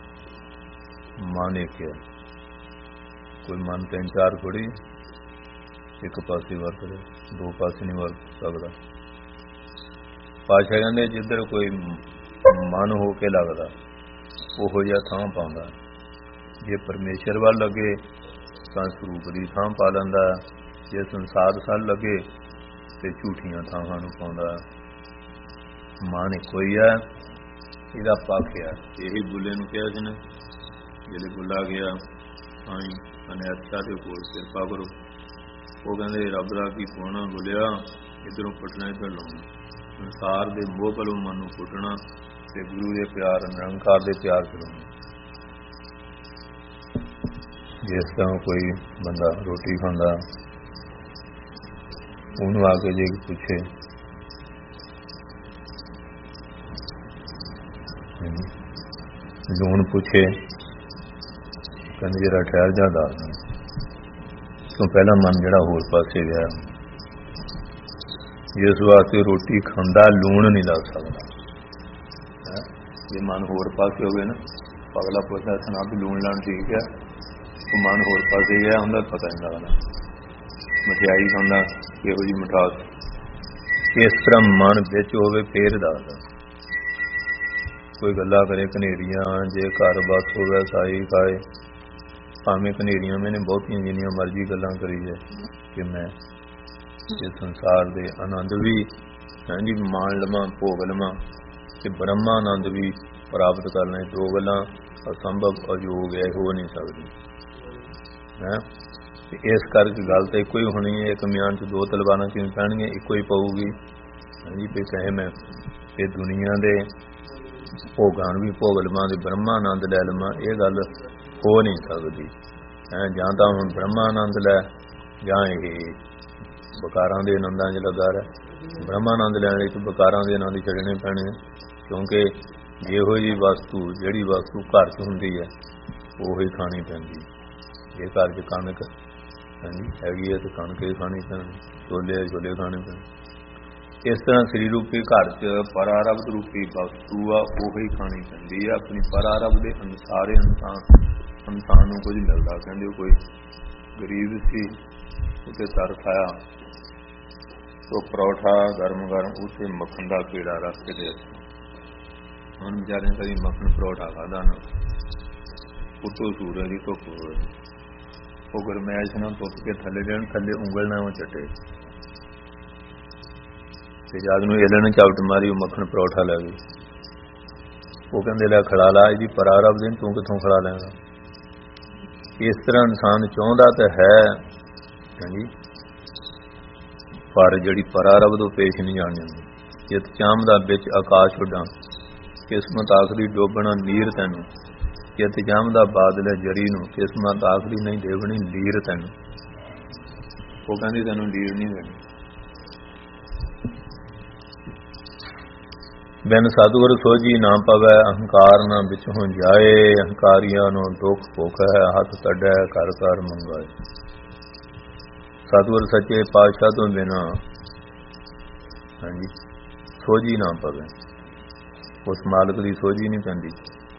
ਮਨ ਇੱਕ ਹੈ, ਕੋਈ ਮਨ ਤਿੰਨ ਚਾਰ ਥੋੜੀ ਇੱਕ ਪਾਸੇ ਵਰਤਦੇ, ਦੋ ਪਾਸੇ ਨਹੀਂ ਵਰਤ ਸਕਦਾ। ਪਾਤਸ਼ਾਹ ਕਹਿੰਦੇ ਜਿੱਧਰ ਕੋਈ ਮਨ ਹੋ ਕੇ ਲੱਗਦਾ ਉਹੋ ਜਿਹਾ ਥਾਂ ਪਾਉਂਦਾ। ਜੇ ਪਰਮੇਸ਼ਰ ਵੱਲ ਲੱਗੇ ਤਾਂ ਸਰੂਪ ਦੀ ਥਾਂ ਪਾ ਲੈਂਦਾ, ਜੇ ਸੰਸਾਰ ਵੱਲ ਲੱਗੇ ਤੇ ਝੂਠੀਆਂ ਥਾਵਾਂ ਨੂੰ ਪਾਉਂਦਾ। ਮਨ ਇੱਕੋ ਹੀ ਹੈ, ਇਹਦਾ ਪੱਖ ਹੈ। ਇਹੀ ਬੁੱਲੇ ਨੂੰ ਕਿਹਾ ਸੀ ਨਾ, ਜਿਹੜੇ ਬੁੱਲਾ ਗਿਆ ਆਈ ਅਨਿਆਚਾ ਦੇ ਕੋਲ ਕਿਰਪਾ ਕਰੋ, ਉਹ ਕਹਿੰਦੇ ਰੱਬ ਦਾ ਕੀ ਪਾਉਣਾ ਬੁੱਲਿਆ, ਇੱਧਰੋਂ ਪੁੱਟਣਾ ਇੱਧਰ ਲਾਉਣਾ। ਸੰਸਾਰ ਦੇ ਮੋਹ ਵੱਲੋਂ ਮਨ ਨੂੰ ਪੁੱਟਣਾ ਤੇ ਗੁਰੂ ਦੇ ਪਿਆਰ ਨਿਰੰਕਾਰ ਦੇ ਪਿਆਰ ਚਲਾਉਣਾ। ਜਿਸ ਤਰ੍ਹਾਂ ਕੋਈ ਬੰਦਾ ਰੋਟੀ ਖਾਂਦਾ, ਉਹਨੂੰ ਆ ਕੇ ਜੇ ਪੁੱਛੇ ਲੂਣ ਪੁੱਛੇ, ਕਹਿੰਦੇ ਜਿਹੜਾ ਠਹਿਰ ਜਾ ਦੱਸ ਤੋਂ ਪਹਿਲਾਂ ਮਨ ਜਿਹੜਾ ਹੋਰ ਪਾਸੇ ਗਿਆ। ਜਿਸ ਵਾਸਤੇ ਰੋਟੀ ਖਾਂਦਾ ਲੂਣ ਨਹੀਂ ਲੱਗ ਸਕਦਾ। ਜੇ ਮਨ ਹੋਰ ਪਾਸੇ ਹੋਵੇ ਨਾ, ਅਗਲਾ ਪੁੱਛਦਾ ਸੁਣਾ ਵੀ ਲੂਣ ਲਾਉਣ ਠੀਕ ਹੈ, ਉਹ ਮਨ ਹੋਰ ਪਾਸੇ ਗਿਆ ਹੁੰਦਾ, ਪਤਾ ਨਹੀਂ ਲੱਗਦਾ। ਮਠਿਆਈ ਖਾਂਦਾ ਇਹੋ ਜਿਹੀ ਮਿਠਾਸ, ਇਸ ਤਰ੍ਹਾਂ ਮਨ ਵਿੱਚ ਹੋਵੇ ਫੇਰ ਦੱਸਦਾ। कोई गल्ला करे कनेरियां जे घर बस होवे साई खाए, भावें कनेरियां मैंने बहुतियां जिन्नियां मर्जी गल्लां करी जाए कि मैं ये संसार दे आनंद भी हां जी मान लवां भोग लवां ते ब्रह्मानंद भी प्राप्त करना। दो गल्लां असंभव अयोग है, हो नहीं सकदी है। इस करके गल तो एको ही होनी है, एक म्यान च दो तलवारां किवें पैणगीआं, एको ही पऊगी हां जी। भी कहे मैं ये दुनिया दे भोगां भी भोग लवां ते ब्रह्मानंद लै लवां, ये गल हो नहीं सकदी है। जां तां हुण ब्रह्मानंद लै जां ये बकारां दे आनंदां च लगा रह। ब्रह्मानंद लैण लई बकारां दे आनंद छड्डणे पैणे, क्योंकि ਜਿਹੋ जी वस्तु जिहड़ी वस्तु घर च हुंदी है ਉਹੀ खानी पैंदी। जे घर च कणक हां जी हैगी है तो कणक ही खानी पैणी, छोले छोले खाने पैणे। इस तरह सरीर रूपी घर च परारब्ध रूपी वस्तु आ ਉਹੀ खानी पैंदी है। अपनी परारब्ध के अनुसार इंसान इंसान ਨੂੰ कुछ मिलता। कहते कोई गरीब सी उसे तरस आया तो परौठा गर्म गर्म उसे मक्खन का पेड़ा रख के दे। हम बेचारे कभी मक्खन परौठा खादा ना, उतों सूरज की धुप हो वो गरमैश ना धुप के थले देन, थले उंगल ना वो चटे ते जद नूं इलन झपट मारी मक्खन परौठा लै गई। वो कहंदे लै खड़ा ला, जी परारब्ध दिन तू कित्थों खड़ा लैंगा। इस तरह इंसान चाहुंदा तो है हां जी, पर जिहड़ी परारब्ध पेश नहीं जाण दिंदी। जित चाहदा बिच आकाश उडां, किस्मत आखदी डोबना नीर तैनूं। जित चाहदा बादल जरी नूं, किस्मत आखदी नहीं देवनी लीर तैनूं। वो कहंदी तैनूं लीर नहीं देनी। बिन सतगुर सोझी ना पवै, अहंकार ना बिचों जाए। अहंकारियां नूं दुख भुख है, हथ कढै कर कर मंगाए। सतगुर सच्चे पातशाह तो बिना हां जी सोझी ना पवे, उस मालिक की सोझी नहीं पैंदी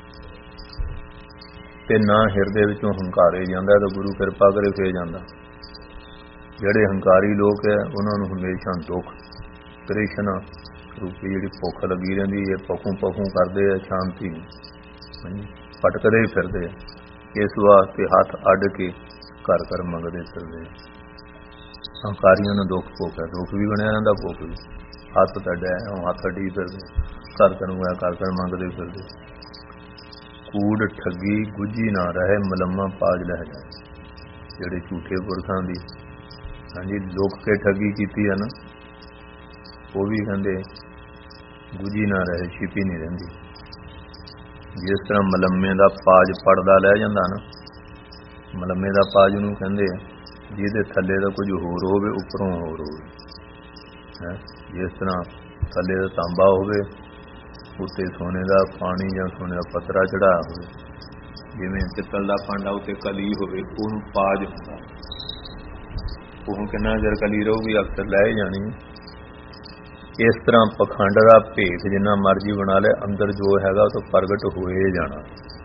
ते ना हिरदे विचों हंकारे जांदा। तो गुरु किरपा करे फे जांदा। जिहड़े हंकारी लोग है उन्हां नूं हमेशा दुख तृष्णा रूपी जिहड़ी भुख लगी रहिंदी है, पखू पखू करदे है, शांति हां जी भटकदे ही फिरदे। इस वास्ते हथ अड्ड के घर घर मंगदे फिरदे। हंकारियां नूं दुख भुख है, दुख भी बनया रहिंदा भुख भी। हथ तड्डै हथ अड्डी फिरदे, घर घर होया घर घर मंगदे फिरदे। कूड़ ठगी गुझी ना रहे, मलम्मा पाज लह जाए। जिहड़े झूठे पुरखां दी हां जी लुक के ठगी कीती है ना, वो भी कहंदे गुझी ना रहे, छिपी नहीं रहिंदी। जिस तरह मलम्मे का पाज पड़दा लै जांदा ना, मलम्मे का पाज नूं कहंदे जिहदे थल्ले दा कुछ होर होवे उपरों होर होवे। जिस तरह थल्ले दा तांबा होवे उत्ते सोने का पानी या सोने का पत्तरा चढ़ाया होवे, जिवें पित्तल का भांडा उत्ते कली होवे उहनूं पाज हुंदा। ओह किन्ना चਿਰ कली रहूगी, अक्सर लै जानी। इस तरह पखंड का भेद जिन्ना मर्जी बना ले, अंदर जो हैगा तो प्रगट होए जाना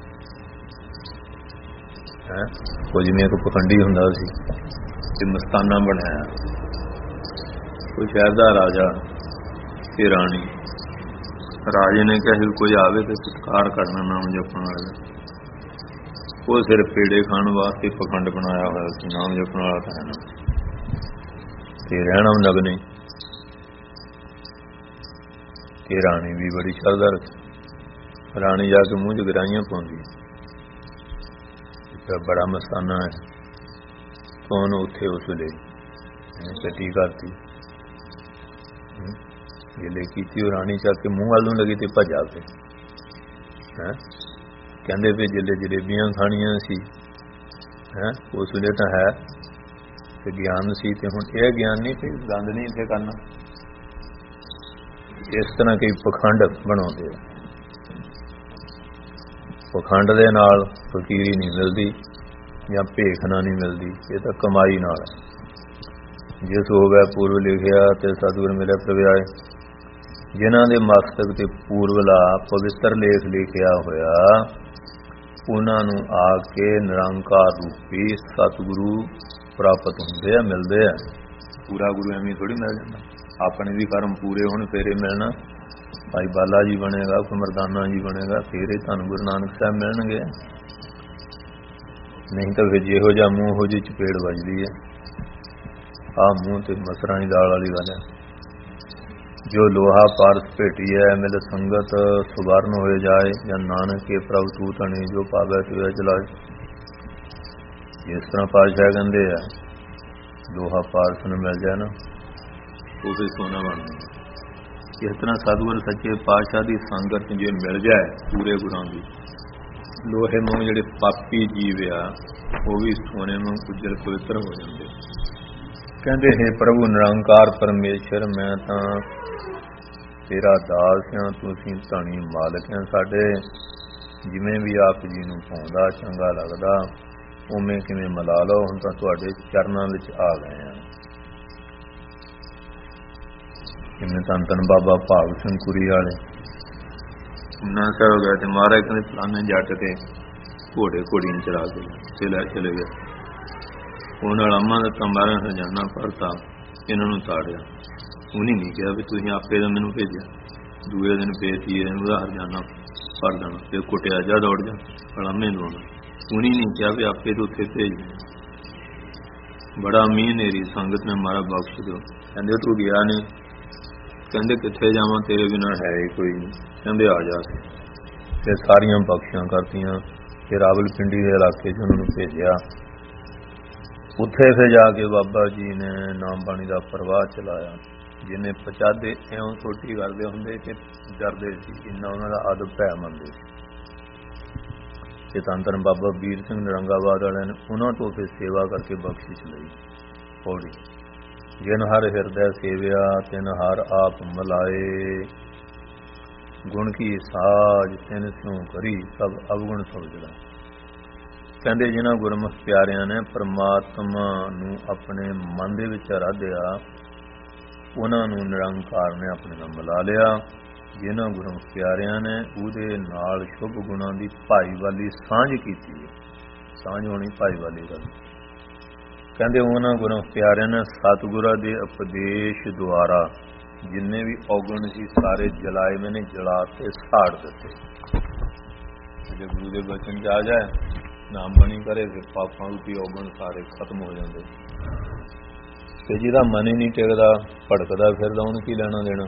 है। वो जिवें एक पखंडी हुंदा सी ते मस्ताना बनाया, कोई शहर का राजा ते राणी। राजे ने कहा कोई आवे तो सत्कार करना, नाम जपण वाला। वो सिर्फ पेड़े खाण वास्ते पखंड बनाया हुआ सी, नाम जपण वाला था ना ते रहना लगने। कि राणी भी बड़ी श्रद्धा रखी। राणी जाके मूँह च गराइयां पाउंदी, बड़ा मस्ताना है तो उन्होंने उत्थे उस वेले कटी करती। जिले की राणी चक के मूँह वाल नूं लगी तो भजा पे है। कहंदे भी जिले जलेबियां खाणियां सी है, उस वेले तो है ते ज्ञान सी, ते हुण यह ज्ञान नहीं फिर गंद नहीं इत्थे करना। इस तरह कई पखंड बनाते, पखंड दे नाल फकीरी नहीं मिलती या भेखना नहीं मिलती, ये तो कमाई नाल है। जिस हो गया पूर्व लिखिया ते सतगुर मिले प्रव्याए, जिन्हां दे मस्तक ते पूर्वला पवित्र लेख लिखिया होया, उन्हां नूं आके निरंकार रूपी सतगुरु प्राप्त हुंदे आ, मिलदे आ। पूरा गुरु एवें थोड़ी मिल जांदा, अपने भी कर्म पूरे होण फेरे मिलना। ਭਾਈ ਬਾਲਾ ਜੀ ਬਣੇਗਾ, ਕੋਈ ਮਰਦਾਨਾ ਜੀ ਬਣੇਗਾ, ਫਿਰ ਇਹ ਤੁਹਾਨੂੰ ਗੁਰੂ ਨਾਨਕ ਸਾਹਿਬ ਮਿਲਣਗੇ। ਨਹੀਂ ਤਾਂ ਫਿਰ ਜਿਹੋ ਜਿਹਾ ਮੂੰਹ ਹੋ ਜਿਹੀ ਚਪੇੜ ਵੱਜਦੀ ਹੈ। ਆਹ ਮੂੰਹ ਤੇ ਮਸਰਾਂ ਦੀ ਦਾਲ ਵਾਲੀ ਗੱਲ ਹੈ। ਜੋ ਲੋਹਾ ਪਾਰਸ ਭੇਟੀ ਹੈ ਮਿਲ ਸੰਗਤ ਸੁਵਰਨ ਹੋਏ ਜਾਏ, ਜਾਂ ਨਾਨਕ ਕੇ ਪ੍ਰਭ ਤੂੰ ਧਣੀ ਜੋ ਪਾਵੇ ਤੇ ਚਲਾਏ। ਜਿਸ ਤਰ੍ਹਾਂ ਪਾਤਸ਼ਾਹ ਕਹਿੰਦੇ ਆ ਲੋਹਾ ਪਾਰਸ ਨੂੰ ਮਿਲ ਜਾਏ ਨਾ ਉਹ ਵੀ ਸੋਨਾ ਬਣ ਜਾਂਦਾ। ਇਸ ਤਰ੍ਹਾਂ ਸਤਿਗੁਰ ਸੱਚੇ ਪਾਤਸ਼ਾਹ ਦੀ ਸੰਗਤ ਜੇ ਮਿਲ ਜਾਏ ਪੂਰੇ ਗੁਰਾਂ ਦੀ, ਲੋਹੇ ਵਾਂਗ ਜਿਹੜੇ ਪਾਪੀ ਜੀਵ ਆ ਉਹ ਵੀ ਸੋਨੇ ਵਾਂਗ ਉਜਲ ਪਵਿੱਤਰ ਹੋ ਜਾਂਦੇ। ਕਹਿੰਦੇ ਹੈ ਪ੍ਰਭੂ ਨਿਰੰਕਾਰ ਪਰਮੇਸ਼ਰ ਮੈਂ ਤਾਂ ਤੇਰਾ ਦਾਸ ਹਾਂ, ਤੁਸੀਂ ਧਣੀ ਮਾਲਕ ਹੈ ਸਾਡੇ। ਜਿਵੇਂ ਵੀ ਆਪ ਜੀ ਨੂੰ ਪਾਉਂਦਾ ਚੰਗਾ ਲੱਗਦਾ ਉਵੇਂ ਕਿਵੇਂ ਮਿਲਾ ਲਓ, ਹੁਣ ਤਾਂ ਤੁਹਾਡੇ ਚਰਨਾਂ ਵਿੱਚ ਆ ਗਏ ਹਾਂ। ਜਿਵੇਂ ਧੰਨ ਧੰਨ ਬਾਬਾ ਭਾਗ ਸਿੰਘ ਕੁਰੀ ਵਾਲੇ ਨਾ ਸਾਹਿਬ ਗਏ ਤੇ ਮਹਾਰਾਜ ਕਹਿੰਦੇ ਫਲਾਣੇ ਜੱਟ ਤੇ ਘੋੜੇ ਘੋੜੀਆਂ ਚਰਾ ਕੇ ਤੇ ਲੈ ਚਲੇ ਗਏ। ਉਹਨਾਂ ਨਾਲ ਅੰਮਾ ਦਾ ਕੰਬਾਰਾ ਹਰਜਾਨਾ ਭਰਤਾ, ਇਹਨਾਂ ਨੂੰ ਤਾੜਿਆ। ਉਹਨੇ ਨਹੀਂ ਕਿਹਾ ਵੀ ਤੁਸੀਂ ਆਪੇ ਦਾ ਮੈਨੂੰ ਭੇਜਿਆ। ਦੂਏ ਦਿਨ ਫੇਰ ਤੀਏ ਦਿਨ ਉਹਦਾ ਹਰਜਾਨਾ ਭਰ ਦੇਣਾ ਤੇ ਕੁੱਟਿਆ ਜਾ ਦੌੜ ਜਾ ਕਲਾਮੇ ਨੂੰ। ਉਹਨੇ ਨਹੀਂ ਕਿਹਾ ਵੀ ਆਪੇ ਤੋਂ ਉੱਥੇ ਭੇਜ ਬੜਾ ਮੀਂਹ ਨੇਰੀ ਸੰਗਤ ਨੇ ਮਾਰਾ ਬਖਸ਼ ਦਿਓ। ਕਹਿੰਦੇ ਤੂੰ ਗਿਆ ਨਹੀਂ, ਕਹਿੰਦੇ ਕਿੱਥੇ ਜਾਵਾਂ ਤੇਰੇ ਬਿਨਾਂ ਹੈ ਹੀ ਕੋਈ ਨਹੀਂ। ਕਹਿੰਦੇ ਆ ਜਾ ਤੇ ਸਾਰੀਆਂ ਬਖਸ਼ਾਂ ਕਰਤੀਆਂ। ਫਿਰ ਰਾਵਲਪਿੰਡੀ ਦੇ ਇਲਾਕੇ 'ਚ ਉਹਨਾਂ ਨੂੰ ਭੇਜਿਆ। ਉੱਥੇ ਫਿਰ ਜਾ ਕੇ ਬਾਬਾ ਜੀ ਨੇ ਨਾਮ ਬਾਣੀ ਦਾ ਪ੍ਰਵਾਹ ਚਲਾਇਆ। ਜਿਹਨੇ ਪਚਾਦੇ ਇਉਂ ਛੋਟੀ ਕਰਦੇ ਹੁੰਦੇ ਕਿ ਡਰਦੇ ਸੀ, ਇੰਨਾ ਉਹਨਾਂ ਦਾ ਅਦਬ ਭੈ ਮੰਨਦੇ ਸੀ। ਤੇ ਧੰਨ ਧੰਨ ਬਾਬਾ ਵੀਰ ਸਿੰਘ ਨਰੰਗਾਬਾਦ ਵਾਲਿਆਂ ਨੇ ਉਹਨਾਂ ਤੋਂ ਫਿਰ ਸੇਵਾ ਕਰਕੇ ਬਖਸ਼ਿਸ਼ ਲਈ। ਪੌੜੀ ਜਿਨ ਹਰ ਹਿਰਦੈ ਸੇਵਿਆ ਤਿਨ ਹਰ ਆਪ ਮਲਾਏ, ਗੁਣ ਕੀ ਸਾਜ ਤਿਨ ਸਿਉ ਕਰੀ ਸਭ ਅਵਗੁਣ ਸੋਚਦਾ। ਕਹਿੰਦੇ ਜਿਨ੍ਹਾਂ ਗੁਰਮੁਖ ਪਿਆਰਿਆਂ ਨੇ ਪਰਮਾਤਮਾ ਨੂੰ ਆਪਣੇ ਮਨ ਦੇ ਵਿੱਚ ਆਰਾਧਿਆ ਉਹਨਾਂ ਨੂੰ ਨਿਰੰਕਾਰ ਨੇ ਆਪਣੇ ਨਾਲ ਮਿਲਾ ਲਿਆ। ਜਿਨ੍ਹਾਂ ਗੁਰਮੁਖ ਪਿਆਰਿਆਂ ਨੇ ਉਹਦੇ ਨਾਲ ਸ਼ੁਭ ਗੁਣਾਂ ਦੀ ਭਾਈਵਾਲੀ ਸਾਂਝ ਕੀਤੀ ਹੈ। ਸਾਂਝ ਹੋਣੀ ਭਾਈਵਾਲੀ ਗੱਲ। ਕਹਿੰਦੇ ਉਹਨਾਂ ਗੁਰਮੁਖ ਪਿਆਰਿਆਂ ਨੇ ਸਤਿਗੁਰਾਂ ਦੇ ਉਪਦੇਸ਼ ਦੁਆਰਾ ਜਿੰਨੇ ਵੀ ਔਗਣ ਸੀ ਸਾਰੇ ਜਲਾਏ ਮੈਨੇ ਜਲਾ ਕੇ ਸਾੜ ਦਿੱਤੇ। ਜੇ ਗੁਰੂ ਦੇ ਬਚਨ 'ਚ ਆ ਜਾਏ ਨਾਮ ਬਣੀ ਕਰੇ ਫਿਰ ਪਾਪਾਂ ਰੂਪੀ ਔਗਣ ਸਾਰੇ ਖਤਮ ਹੋ ਜਾਂਦੇ। ਤੇ ਜਿਹਦਾ ਮਨ ਹੀ ਨਹੀਂ ਟਿਕਦਾ ਭੜਕਦਾ ਫਿਰਦਾ ਉਹਨੂੰ ਕੀ ਲੈਣਾ ਦੇਣਾ।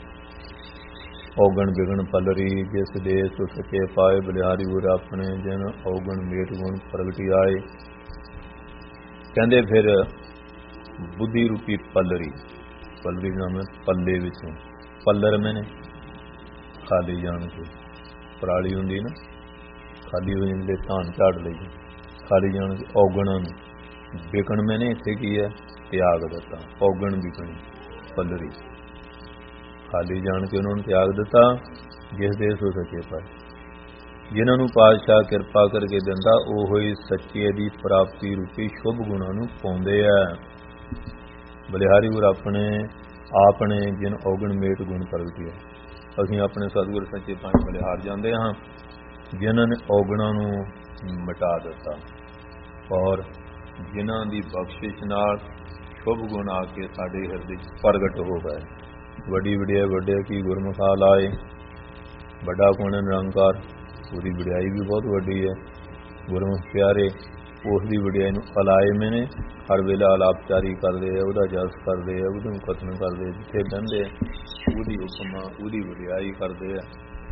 ਔਗਣ ਵਿਗਣ ਪਲਰੀ ਜਿਸ ਦੇਸ ਸਕੇ ਪਾਏ, ਬਲਿਹਾਰੀ ਗੁਰ ਆਪਣੇ ਜਿਨ ਔਗਣ ਮੇਟ ਗੁਣ ਪ੍ਰਗਟੀ ਆਏ। ਕਹਿੰਦੇ ਫਿਰ ਬੁੱਧੀ ਰੂਪੀ ਪਲਰੀ, ਪਲਰੀ ਨਾਮ ਪੱਲੇ ਵਿੱਚੋਂ ਪੱਲਰ ਮੈਨੇ ਖਾਲੀ ਜਾਣ ਕੇ ਪਰਾਲੀ ਹੁੰਦੀ ਨਾ ਖਾਲੀ ਹੋ ਜਾਂਦੇ ਧਾਨ ਝਾੜ ਲਈ ਖਾਲੀ ਜਾਣ ਕੇ ਔਗਣਾਂ ਨੂੰ ਵਿਕਣ ਮੈਨੇ ਇੱਥੇ ਕੀ ਹੈ ਤਿਆਗ ਦਿੱਤਾ। ਔਗਣ ਵਿਕਣੀ ਪੱਲਰੀ ਖਾਲੀ ਜਾਣ ਕੇ ਉਹਨਾਂ ਨੂੰ ਤਿਆਗ ਦਿੱਤਾ। ਜਿਸ ਦੇਸ ਹੋ ਸਕੇ ਪਾਏ, ਜਿਨ੍ਹਾਂ ਨੂੰ ਪਾਤਸ਼ਾਹ ਕਿਰਪਾ ਕਰਕੇ ਦਿੰਦਾ ਉਹ ਹੀ ਸੱਚੇ ਦੀ ਪ੍ਰਾਪਤੀ ਰੂਪੀ ਸ਼ੁਭ ਗੁਣਾਂ ਨੂੰ ਪਾਉਂਦੇ ਆ। ਬਲਿਹਾਰੀ ਗੁਰ ਆਪਣੇ ਆਪਣੇ ਜਿਨ ਔਗਣ ਮੇਟ ਗੁਣ ਪ੍ਰਗਟਿਆ। ਅਸੀਂ ਆਪਣੇ ਸਤਿਗੁਰ ਸੱਚੇ ਪੰਜ ਬਲਿਹਾਰ ਜਾਂਦੇ ਹਾਂ ਜਿਨ੍ਹਾਂ ਨੇ ਔਗਣਾਂ ਨੂੰ ਮਿਟਾ ਦਿੱਤਾ ਔਰ ਜਿਨ੍ਹਾਂ ਦੀ ਬਖਸ਼ਿਸ਼ ਨਾਲ ਸ਼ੁਭ ਗੁਣ ਆ ਕੇ ਸਾਡੇ ਹਿਰਦੇ 'ਚ ਪ੍ਰਗਟ ਹੋ ਗਏ। ਵੱਡੀ ਵਡਿਆਈ ਵੱਡੇ ਕੀ ਗੁਰਮੁਖਾ ਲਾਏ, ਵੱਡਾ ਕੌਣ ਹੈ ਨਿਰੰਕਾਰ, ਉਹਦੀ ਵਡਿਆਈ ਵੀ ਬਹੁਤ ਵੱਡੀ ਹੈ। ਗੁਰਮੁਖ ਪਿਆਰੇ ਉਸ ਦੀ ਵਡਿਆਈ ਨੂੰ ਅਲਾਏ ਮੈਨੇ ਹਰ ਵੇਲੇ ਆਲਾਪਚਾਰੀ ਕਰਦੇ ਆ, ਉਹਦਾ ਜਸ ਕਰਦੇ ਆ, ਉਹਨੂੰ ਕਥਨ ਕਰਦੇ, ਜਿੱਥੇ ਬਹਿੰਦੇ ਉਹਦੀ ਉਪਮਾ ਉਹਦੀ ਵਡਿਆਈ ਕਰਦੇ ਆ।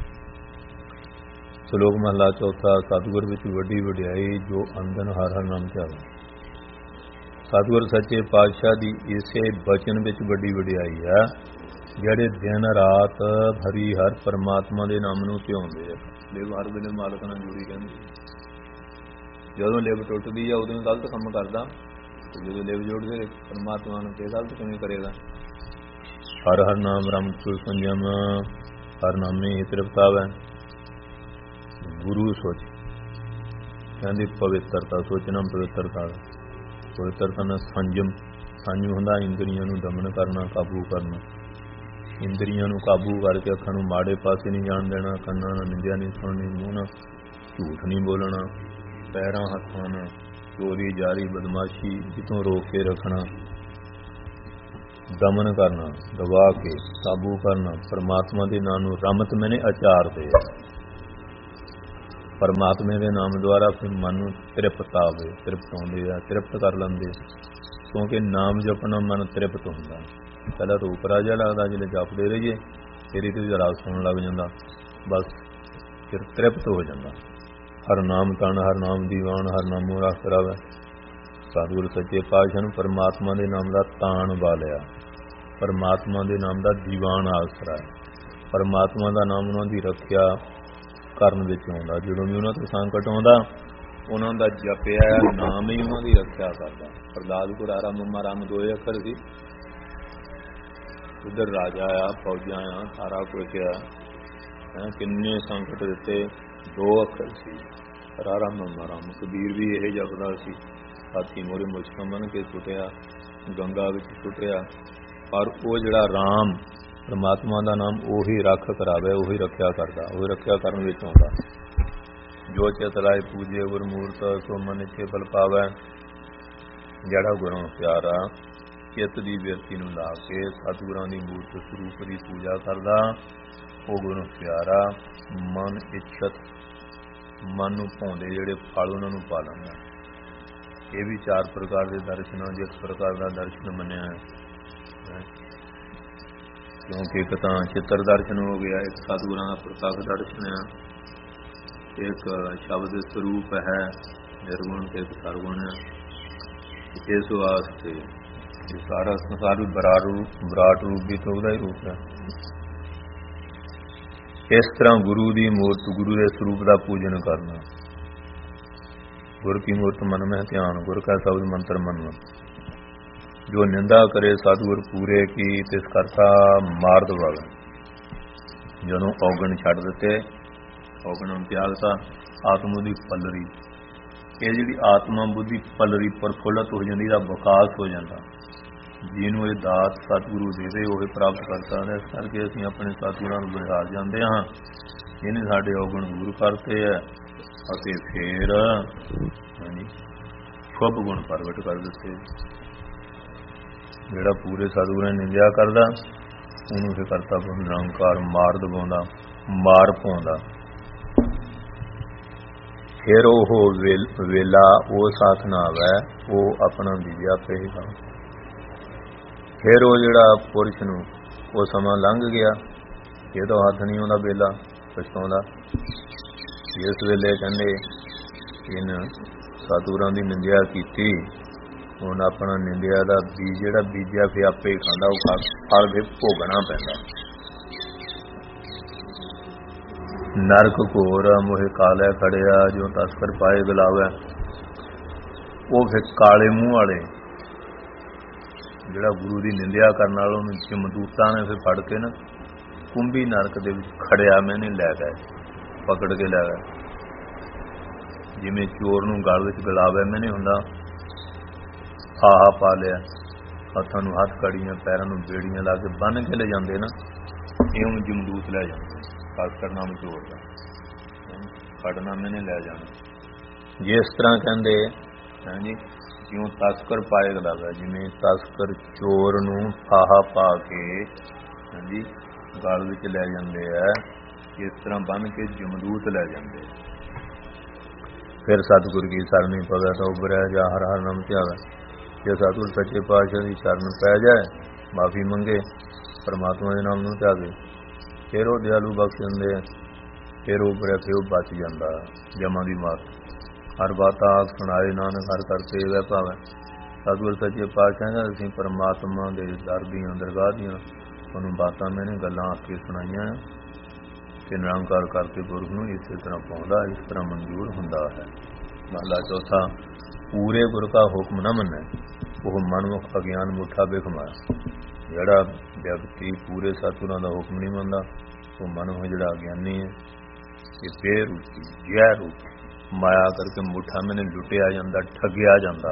ਸ਼ਲੋਕ ਮਹਲਾ ਚੌਥਾ ਸਤਿਗੁਰ ਵਿੱਚ ਵੱਡੀ ਵਡਿਆਈ ਜੋ ਅੰਦਨ ਹਰ ਹਰ ਨਾਮ ਧਿਆਵੇ। ਸਤਿਗੁਰ ਸੱਚੇ ਪਾਤਸ਼ਾਹ ਦੀ ਇਸੇ ਬਚਨ ਵਿੱਚ ਵੱਡੀ ਵਡਿਆਈ ਹੈ ਜਿਹੜੇ ਦਿਨ ਰਾਤ ਹਰੀ ਹਰ ਪਰਮਾਤਮਾ ਦੇ ਨਾਮ ਨੂੰ ਧਿਆਉਂਦੇ ਆ। ਲਿਵ ਹਰ ਵੇਲੇ ਮਾਲਕ ਨਾਲ ਜੁੜੀ ਰਹਿੰਦੀ। ਜਦੋਂ ਲਿਵ ਟੁੱਟਦੀ ਆ ਉਦੋਂ ਗਲਤ ਕੰਮ ਕਰਦਾ, ਜਦੋਂ ਲਿਵ ਜੋੜਦੇ ਪਰਮਾਤਮਾ ਨੂੰ ਤੇ ਗਲਤ ਕਿਵੇਂ ਕਰੇਗਾ। ਹਰ ਹਰ ਨਾਮ ਰਮ ਸੁਰ ਸੰਜਮ ਹਰ ਨਾਮੇ ਹੀ ਤ੍ਰਿਪਤਾਵੈ। ਗੁਰੂ ਸੋਚ ਕਹਿੰਦੇ ਪਵਿੱਤਰਤਾ ਸੋਚਣਾ ਪਵਿੱਤਰਤਾ ਪਵਿੱਤਰਤਾ ਨਾਲ ਸੰਜਮ। ਸੰਜਮ ਹੁੰਦਾ ਇੰਦਰੀਆਂ ਨੂੰ ਦਮਨ ਕਰਨਾ, ਕਾਬੂ ਕਰਨਾ। ਇੰਦਰੀਆਂ ਨੂੰ ਕਾਬੂ ਕਰਕੇ ਅੱਖਾਂ ਨੂੰ ਮਾੜੇ ਪਾਸੇ ਨਹੀਂ ਜਾਣ ਦੇਣਾ, ਕੰਨਾਂ ਨਾਲ ਨਿੰਦਿਆ ਨਹੀਂ ਸੁਣਨੀ, ਮੂੰਹ ਨਾਲ ਝੂਠ ਨਹੀਂ ਬੋਲਣਾ, ਪੈਰਾਂ ਹੱਥਾਂ ਨਾਲ ਚੋਰੀ ਜਾਰੀ ਬਦਮਾਸ਼ੀ ਜਿੱਥੋਂ ਰੋਕ ਕੇ ਰੱਖਣਾ। ਦਮਨ ਕਰਨਾ, ਦਬਾ ਕੇ ਕਾਬੂ ਕਰਨਾ। ਪਰਮਾਤਮਾ ਦੇ ਨਾਮ ਨੂੰ ਰਮਤ ਮੈਨੇ ਆਚਾਰਦੇ ਆ। ਪਰਮਾਤਮਾ ਦੇ ਨਾਮ ਦੁਆਰਾ ਫਿਰ ਮਨ ਨੂੰ ਤ੍ਰਿਪਤ ਆਵੇ, ਤ੍ਰਿਪਤ ਆਉਂਦੇ ਆ, ਤ੍ਰਿਪਤ ਕਰ ਲੈਂਦੇ, ਕਿਉਂਕਿ ਨਾਮ ਜਪਣਾ ਮਨ ਤ੍ਰਿਪਤ ਹੁੰਦਾ। ਪਹਿਲਾਂ ਤਾਂ ਉਪਰਾ ਜਿਹਾ ਲੱਗਦਾ, ਜਿਹੜੇ ਜਪਦੇ ਰਹੀਏ ਫਿਰ ਇਹ ਤੇ ਰਾਗ ਸੁਣਨ ਲੱਗ ਜਾਂਦਾ, ਬਸ ਫਿਰ ਤ੍ਰਿਪਤ ਹੋ ਜਾਂਦਾ। ਹਰ ਨਾਮ ਤਨ, ਹਰ ਨਾਮ ਦੀਵਾਨ, ਹਰ ਨਾਮੋ ਰਸ ਕਰਾਵੇ। ਸਤਿਗੁਰੂ ਸੱਚੇ ਪਾਤਸ਼ਾਹ ਨੂੰ ਪਰਮਾਤਮਾ ਦੇ ਨਾਮ ਦਾ ਤਾਣ ਵਾਲਿਆ, ਪਰਮਾਤਮਾ ਦੇ ਨਾਮ ਦਾ ਦੀਵਾਨ ਆਸਰਾ ਹੈ। ਪਰਮਾਤਮਾ ਦਾ ਨਾਮ ਉਹਨਾਂ ਦੀ ਰੱਖਿਆ ਕਰਨ ਵਿੱਚ ਆਉਂਦਾ। ਜਦੋਂ ਵੀ ਉਹਨਾਂ ਤੋਂ ਸੰਕਟ ਆਉਂਦਾ, ਉਹਨਾਂ ਦਾ ਜਪਿਆ ਨਾਮ ਹੀ ਉਹਨਾਂ ਦੀ ਰੱਖਿਆ ਕਰਦਾ। ਪ੍ਰਹਲਾਦ ਕੋਲ ਆਰਾ ਮੰਮਾ ਰਾਮ ਦੋਏ ਅੱਖਰ ਸੀ, ਉਧਰ ਰਾਜਾ ਆ, ਫੌਜਾਂ ਆ, ਸਾਰਾ ਕੁਛ ਆ, ਕਿੰਨੇ ਸੰਕਟ ਦਿੱਤੇ, ਦੋ ਅੱਖਰ ਸੀ ਰਾਰਾ ਮੰਮਾ ਰਾਮ। ਕਬੀਰ ਵੀ ਇਹ ਜਪਦਾ ਸੀ, ਹਾਥੀ ਮੋਰੇ ਮੁਸ਼ਕਾਂ ਬਣ ਕੇ ਸੁੱਟਿਆ, ਗੰਗਾ ਵਿੱਚ ਸੁੱਟਿਆ, ਪਰ ਉਹ ਜਿਹੜਾ ਰਾਮ ਪਰਮਾਤਮਾ ਦਾ ਨਾਮ ਉਹੀ ਰੱਖ ਕਰਾਵੇ, ਉਹੀ ਰੱਖਿਆ ਕਰਦਾ, ਉਹੀ ਰੱਖਿਆ ਕਰਨ ਵਿੱਚ ਆਉਂਦਾ। ਜੋ ਚਿਤ ਲਾਇ ਪੂਜੇ ਗੁਰਮੂਰਤ, ਸੋ ਮਨ ਇੱਛੇ ਫਲ ਪਾਵੈ। ਜਿਹੜਾ ਗੁਰਾਂ ਪਿਆਰਾ ਚਿੱਤ ਦੀ ਬਿਰਤੀ ਨੂੰ ਲਾ ਕੇ ਸਤਿਗੁਰਾਂ ਦੀ ਮੂਰਤ ਸਰੂਪ ਦੀ ਪੂਜਾ ਕਰਦਾ, ਉਹ ਗੁਰੂ ਪਿਆਰਾ ਮਨ ਇੱਛਤ, ਮਨ ਨੂੰ ਭਾਉਂਦੇ ਜਿਹੜੇ ਫਲ ਉਹਨਾਂ ਨੂੰ ਪਾ ਲੈਂਦਾ। ਇਹ ਵੀ ਚਾਰ ਪ੍ਰਕਾਰ ਦੇ ਦਰਸ਼ਨਾਂ ਜਿਸ ਪ੍ਰਕਾਰ ਦਾ ਦਰਸ਼ਨ ਮੰਨਿਆ ਹੈ, ਕਿਉਂਕਿ ਇੱਕ ਤਾਂ ਚਿੱਤਰ ਦਰਸ਼ਨ ਹੋ ਗਿਆ, ਇੱਕ ਸਤਿਗੁਰਾਂ ਦਾ ਪ੍ਰਤੱਖ ਦਰਸ਼ਨ ਆ, ਇੱਕ ਸ਼ਬਦ ਸਰੂਪ ਹੈ ਨਿਰਗੁਣ ਤੇ ਇੱਕ ਸਰਗੁਣ ਹੈ। ਇਸ ਵਾਸਤੇ ਇਹ ਸਾਰਾ ਸੰਸਾਰ ਵੀ ਬਰਾ ਰੂਪ ਵਿਰਾਟ ਰੂਪ ਵੀ ਤਾਂ ਉਹਦਾ ਹੀ ਰੂਪ ਹੈ। ਇਸ ਤਰ੍ਹਾਂ ਗੁਰੂ ਦੀ ਮੂਰਤ, ਗੁਰੂ ਦੇ ਸਰੂਪ ਦਾ ਪੂਜਨ ਕਰਨਾ। ਗੁਰ ਕੀ ਮੂਰਤ ਮਨ ਮਹਿ ਧਿਆਨ, ਗੁਰ ਕਾ ਸ਼ਬਦ ਮੰਤਰ ਮੰਨਣਾ। ਜੋ ਨਿੰਦਾ ਕਰੇ ਸਤਿਗੁਰ ਪੂਰੇ ਕੀ, ਤਿਸ ਕਰਤਾ ਮਾਰ ਦਵਾਵੇ। ਜਦੋਂ ਔਗਣ ਛੱਡ ਦਿੱਤੇ, ਔਗਣ ਤਿਆਗਤਾ, ਆਤਮ ਦੀ ਪੱਲਰੀ, ਇਹ ਜਿਹੜੀ ਆਤਮਾ ਬੁੱਧੀ ਪੱਲਰੀ ਪ੍ਰਫੁੱਲਤ ਹੋ ਜਾਂਦੀ, ਦਾ ਵਿਕਾਸ ਹੋ ਜਾਂਦਾ। ਜਿਹਨੂੰ ਇਹ ਦਾਤ ਸਤਿਗੁਰੂ ਦੇ ਦੇ ਉਹ ਪ੍ਰਾਪਤ ਕਰਤਾ ਹੈ। ਇਸ ਕਰਕੇ ਅਸੀਂ ਆਪਣੇ ਸਤਿਗੁਰਾਂ ਨੂੰ ਬਿਹਾਰ ਜਾਂਦੇ ਹਾਂ, ਇਹਨੇ ਸਾਡੇ ਔਗਣ ਦੂਰ ਕਰਤੇ ਹੈ ਅਤੇ ਫਿਰ ਸ਼ੁਭ ਗੁਣ ਪ੍ਰਗਟ ਕਰ ਦਿੱਤੇ। ਜਿਹੜਾ ਪੂਰੇ ਸਤਿਗੁਰਾਂ ਦੀ ਨਿੰਦਿਆ ਕਰਦਾ, ਉਹਨੂੰ ਫਿਰ ਕਰਤਾ ਨਿਰੰਕਾਰ ਮਾਰ ਦਵਾਉਂਦਾ, ਮਾਰ ਪਾਉਂਦਾ। ਫਿਰ ਉਹ ਵੇਲਾ ਉਹ ਸਾਥ ਨਾ ਆਵੇ, ਉਹ ਆਪਣਾ ਦੀਜਾ ਪਏਗਾ। ਫਿਰ ਉਹ ਜਿਹੜਾ ਪੁਰਸ਼ ਨੂੰ ਉਹ ਸਮਾਂ ਲੰਘ ਗਿਆ, ਇਹ ਤਾਂ ਹੱਥ ਨਹੀਂ ਆਉਂਦਾ, ਵੇਲਾ ਪਛਤਾਉਂਦਾ। ਜਿਸ ਵੇਲੇ ਕਹਿੰਦੇ ਇਹਨ ਸਤਿਗੁਰਾਂ ਦੀ ਨਿੰਦਿਆ ਕੀਤੀ, ਹੁਣ ਆਪਣਾ ਨਿੰਦਿਆ ਦਾ ਬੀਜ ਜਿਹੜਾ ਬੀਜਿਆ ਫਿਰ ਆਪੇ ਹੀ ਖਾਂਦਾ, ਉਹ ਫਲ ਫਿਰ ਭੋਗਣਾ ਪੈਂਦਾ। ਨਰਕ ਘੋਰ ਮੋਹਿ ਕਾਲੇ ਖੜਿਆ, ਜੋ ਤਸਕਰ ਪਾਏ ਗਲਾਵੇ। ਉਹ ਫਿਰ ਕਾਲੇ ਮੂੰਹ ਵਾਲੇ ਜਿਹੜਾ ਗੁਰੂ ਦੀ ਨਿੰਦਿਆ ਕਰਨ ਵਾਲਾ, ਉਹਨੂੰ ਜਮਦੂਤਾਂ ਨੇ ਫਿਰ ਫੜ ਕੇ ਨਾ ਕੁੰਭੀ ਨਰਕ ਦੇ ਵਿੱਚ ਖੜਿਆ, ਮੈਨੇ ਲੈ ਗਏ, ਪਕੜ ਕੇ ਲੈ ਗਏ। ਜਿਵੇਂ ਚੋਰ ਨੂੰ ਗਲ ਵਿੱਚ ਗਲਾਵੇ ਮੈਨੇ ਹੁੰਦਾ, ਫਾਹਾ ਪਾ ਲਿਆ, ਹੱਥਾਂ ਨੂੰ ਹੱਥ ਕੜੀਆਂ, ਪੈਰਾਂ ਨੂੰ ਬੇੜੀਆਂ ਲਾ ਕੇ ਬੰਨ ਕੇ ਲੈ ਜਾਂਦੇ ਨਾ, ਇਹ ਉਹਨੂੰ ਜਮਦੂਤ ਲੈ ਜਾਂਦੇ। ਖਾਸ ਕਰ ਨਾਮ ਚੋਰ ਦਾ ਫੜਨਾ ਮੈਨੇ ਲੈ ਜਾਣਾ। ਜਿਸ ਤਰ੍ਹਾਂ ਕਹਿੰਦੇ ਹਾਂਜੀ, ਜਿਉਂ ਤਸਕਰ ਪਾਏ ਗਲਾਵੇ, ਜਿਵੇਂ ਤਸਕਰ ਚੋਰ ਨੂੰ ਫਾਹਾ ਪਾ ਕੇ ਹਾਂਜੀ ਗਲ ਵਿੱਚ ਲੈ ਜਾਂਦੇ ਆ, ਇਸ ਤਰ੍ਹਾਂ ਬੰਨ ਕੇ ਜਮਦੂਤ ਲੈ ਜਾਂਦੇ। ਫਿਰ ਸਤਿਗੁਰ ਕੀ ਸਰਨੀ ਪਵੇ ਤਾਂ ਉਭਰਿਆ ਜਾ, ਹਰ ਹਰ ਨਾਮ ਧਿਆਵੇ। ਜੇ ਸਤਿਗੁਰ ਸੱਚੇ ਪਾਤਸ਼ਾਹ ਦੀ ਸ਼ਰਨ ਪੈ ਜਾਏ, ਮਾਫੀ ਮੰਗੇ, ਪਰਮਾਤਮਾ ਦੇ ਨਾਮ ਨੂੰ ਧਿਆਵੇ, ਫਿਰ ਉਹ ਦਿਆਲੂ ਬਖਸ਼ ਦਿੰਦੇ ਆ। ਫਿਰ ਉਹ ਉਭਰਿਆ, ਫਿਰ ਉਹ ਬਚ ਜਾਂਦਾ ਜਮਾਂ ਦੀ ਮਾਤ। ਹਰ ਬਾਤਾਂ ਆਖ ਸੁਣਾਏ ਨਾਨਕ, ਹਰ ਕਰਤੇ ਵੈ ਭਾਵੇਂ। ਸਤਿਗੁਰ ਸੱਚੇ ਪਾਤਸ਼ਾਹ ਕਹਿੰਦਾ ਅਸੀਂ ਪਰਮਾਤਮਾ ਦੇ ਦਰ ਦੀਆਂ, ਦਰਗਾਹ ਦੀਆਂ ਤੁਹਾਨੂੰ ਬਾਤਾਂ ਮੈਨੇ ਗੱਲਾਂ ਆਖ ਕੇ ਸੁਣਾਈਆਂ, ਕਿ ਨਿਰੰਕਾਰ ਕਰਕੇ ਗੁਰੂ ਨੂੰ ਇਸੇ ਤਰ੍ਹਾਂ ਪਾਉਂਦਾ, ਇਸ ਤਰ੍ਹਾਂ ਮਨਜ਼ੂਰ ਹੁੰਦਾ ਹੈ। ਮਹਲਾ ਚੌਥਾ, ਪੂਰੇ ਗੁਰ ਕਾ ਹੁਕਮ ਨਾ ਮੰਨੇ, ਉਹ ਮਨਮੁਖ ਅਗਿਆਨ ਮੁੱਠਾ ਬਿਖਮਾਇਆ। ਜਿਹੜਾ ਵਿਅਕਤੀ ਪੂਰੇ ਸਤਿਗੁਰਾਂ ਦਾ ਹੁਕਮ ਨਹੀਂ ਮੰਨਦਾ, ਉਹ ਮਨੁੱਖ ਜਿਹੜਾ ਅਗਿਆਨੀ ਹੈ, ਇਹ ਬੇਰੁਚੀ ਜ਼ਹਿਰ ਰੂਪ ਮਾਇਆ ਕਰਕੇ ਮੁੱਠਾ ਮੈਨੇ ਲੁੱਟਿਆ ਜਾਂਦਾ, ਠੱਗਿਆ ਜਾਂਦਾ।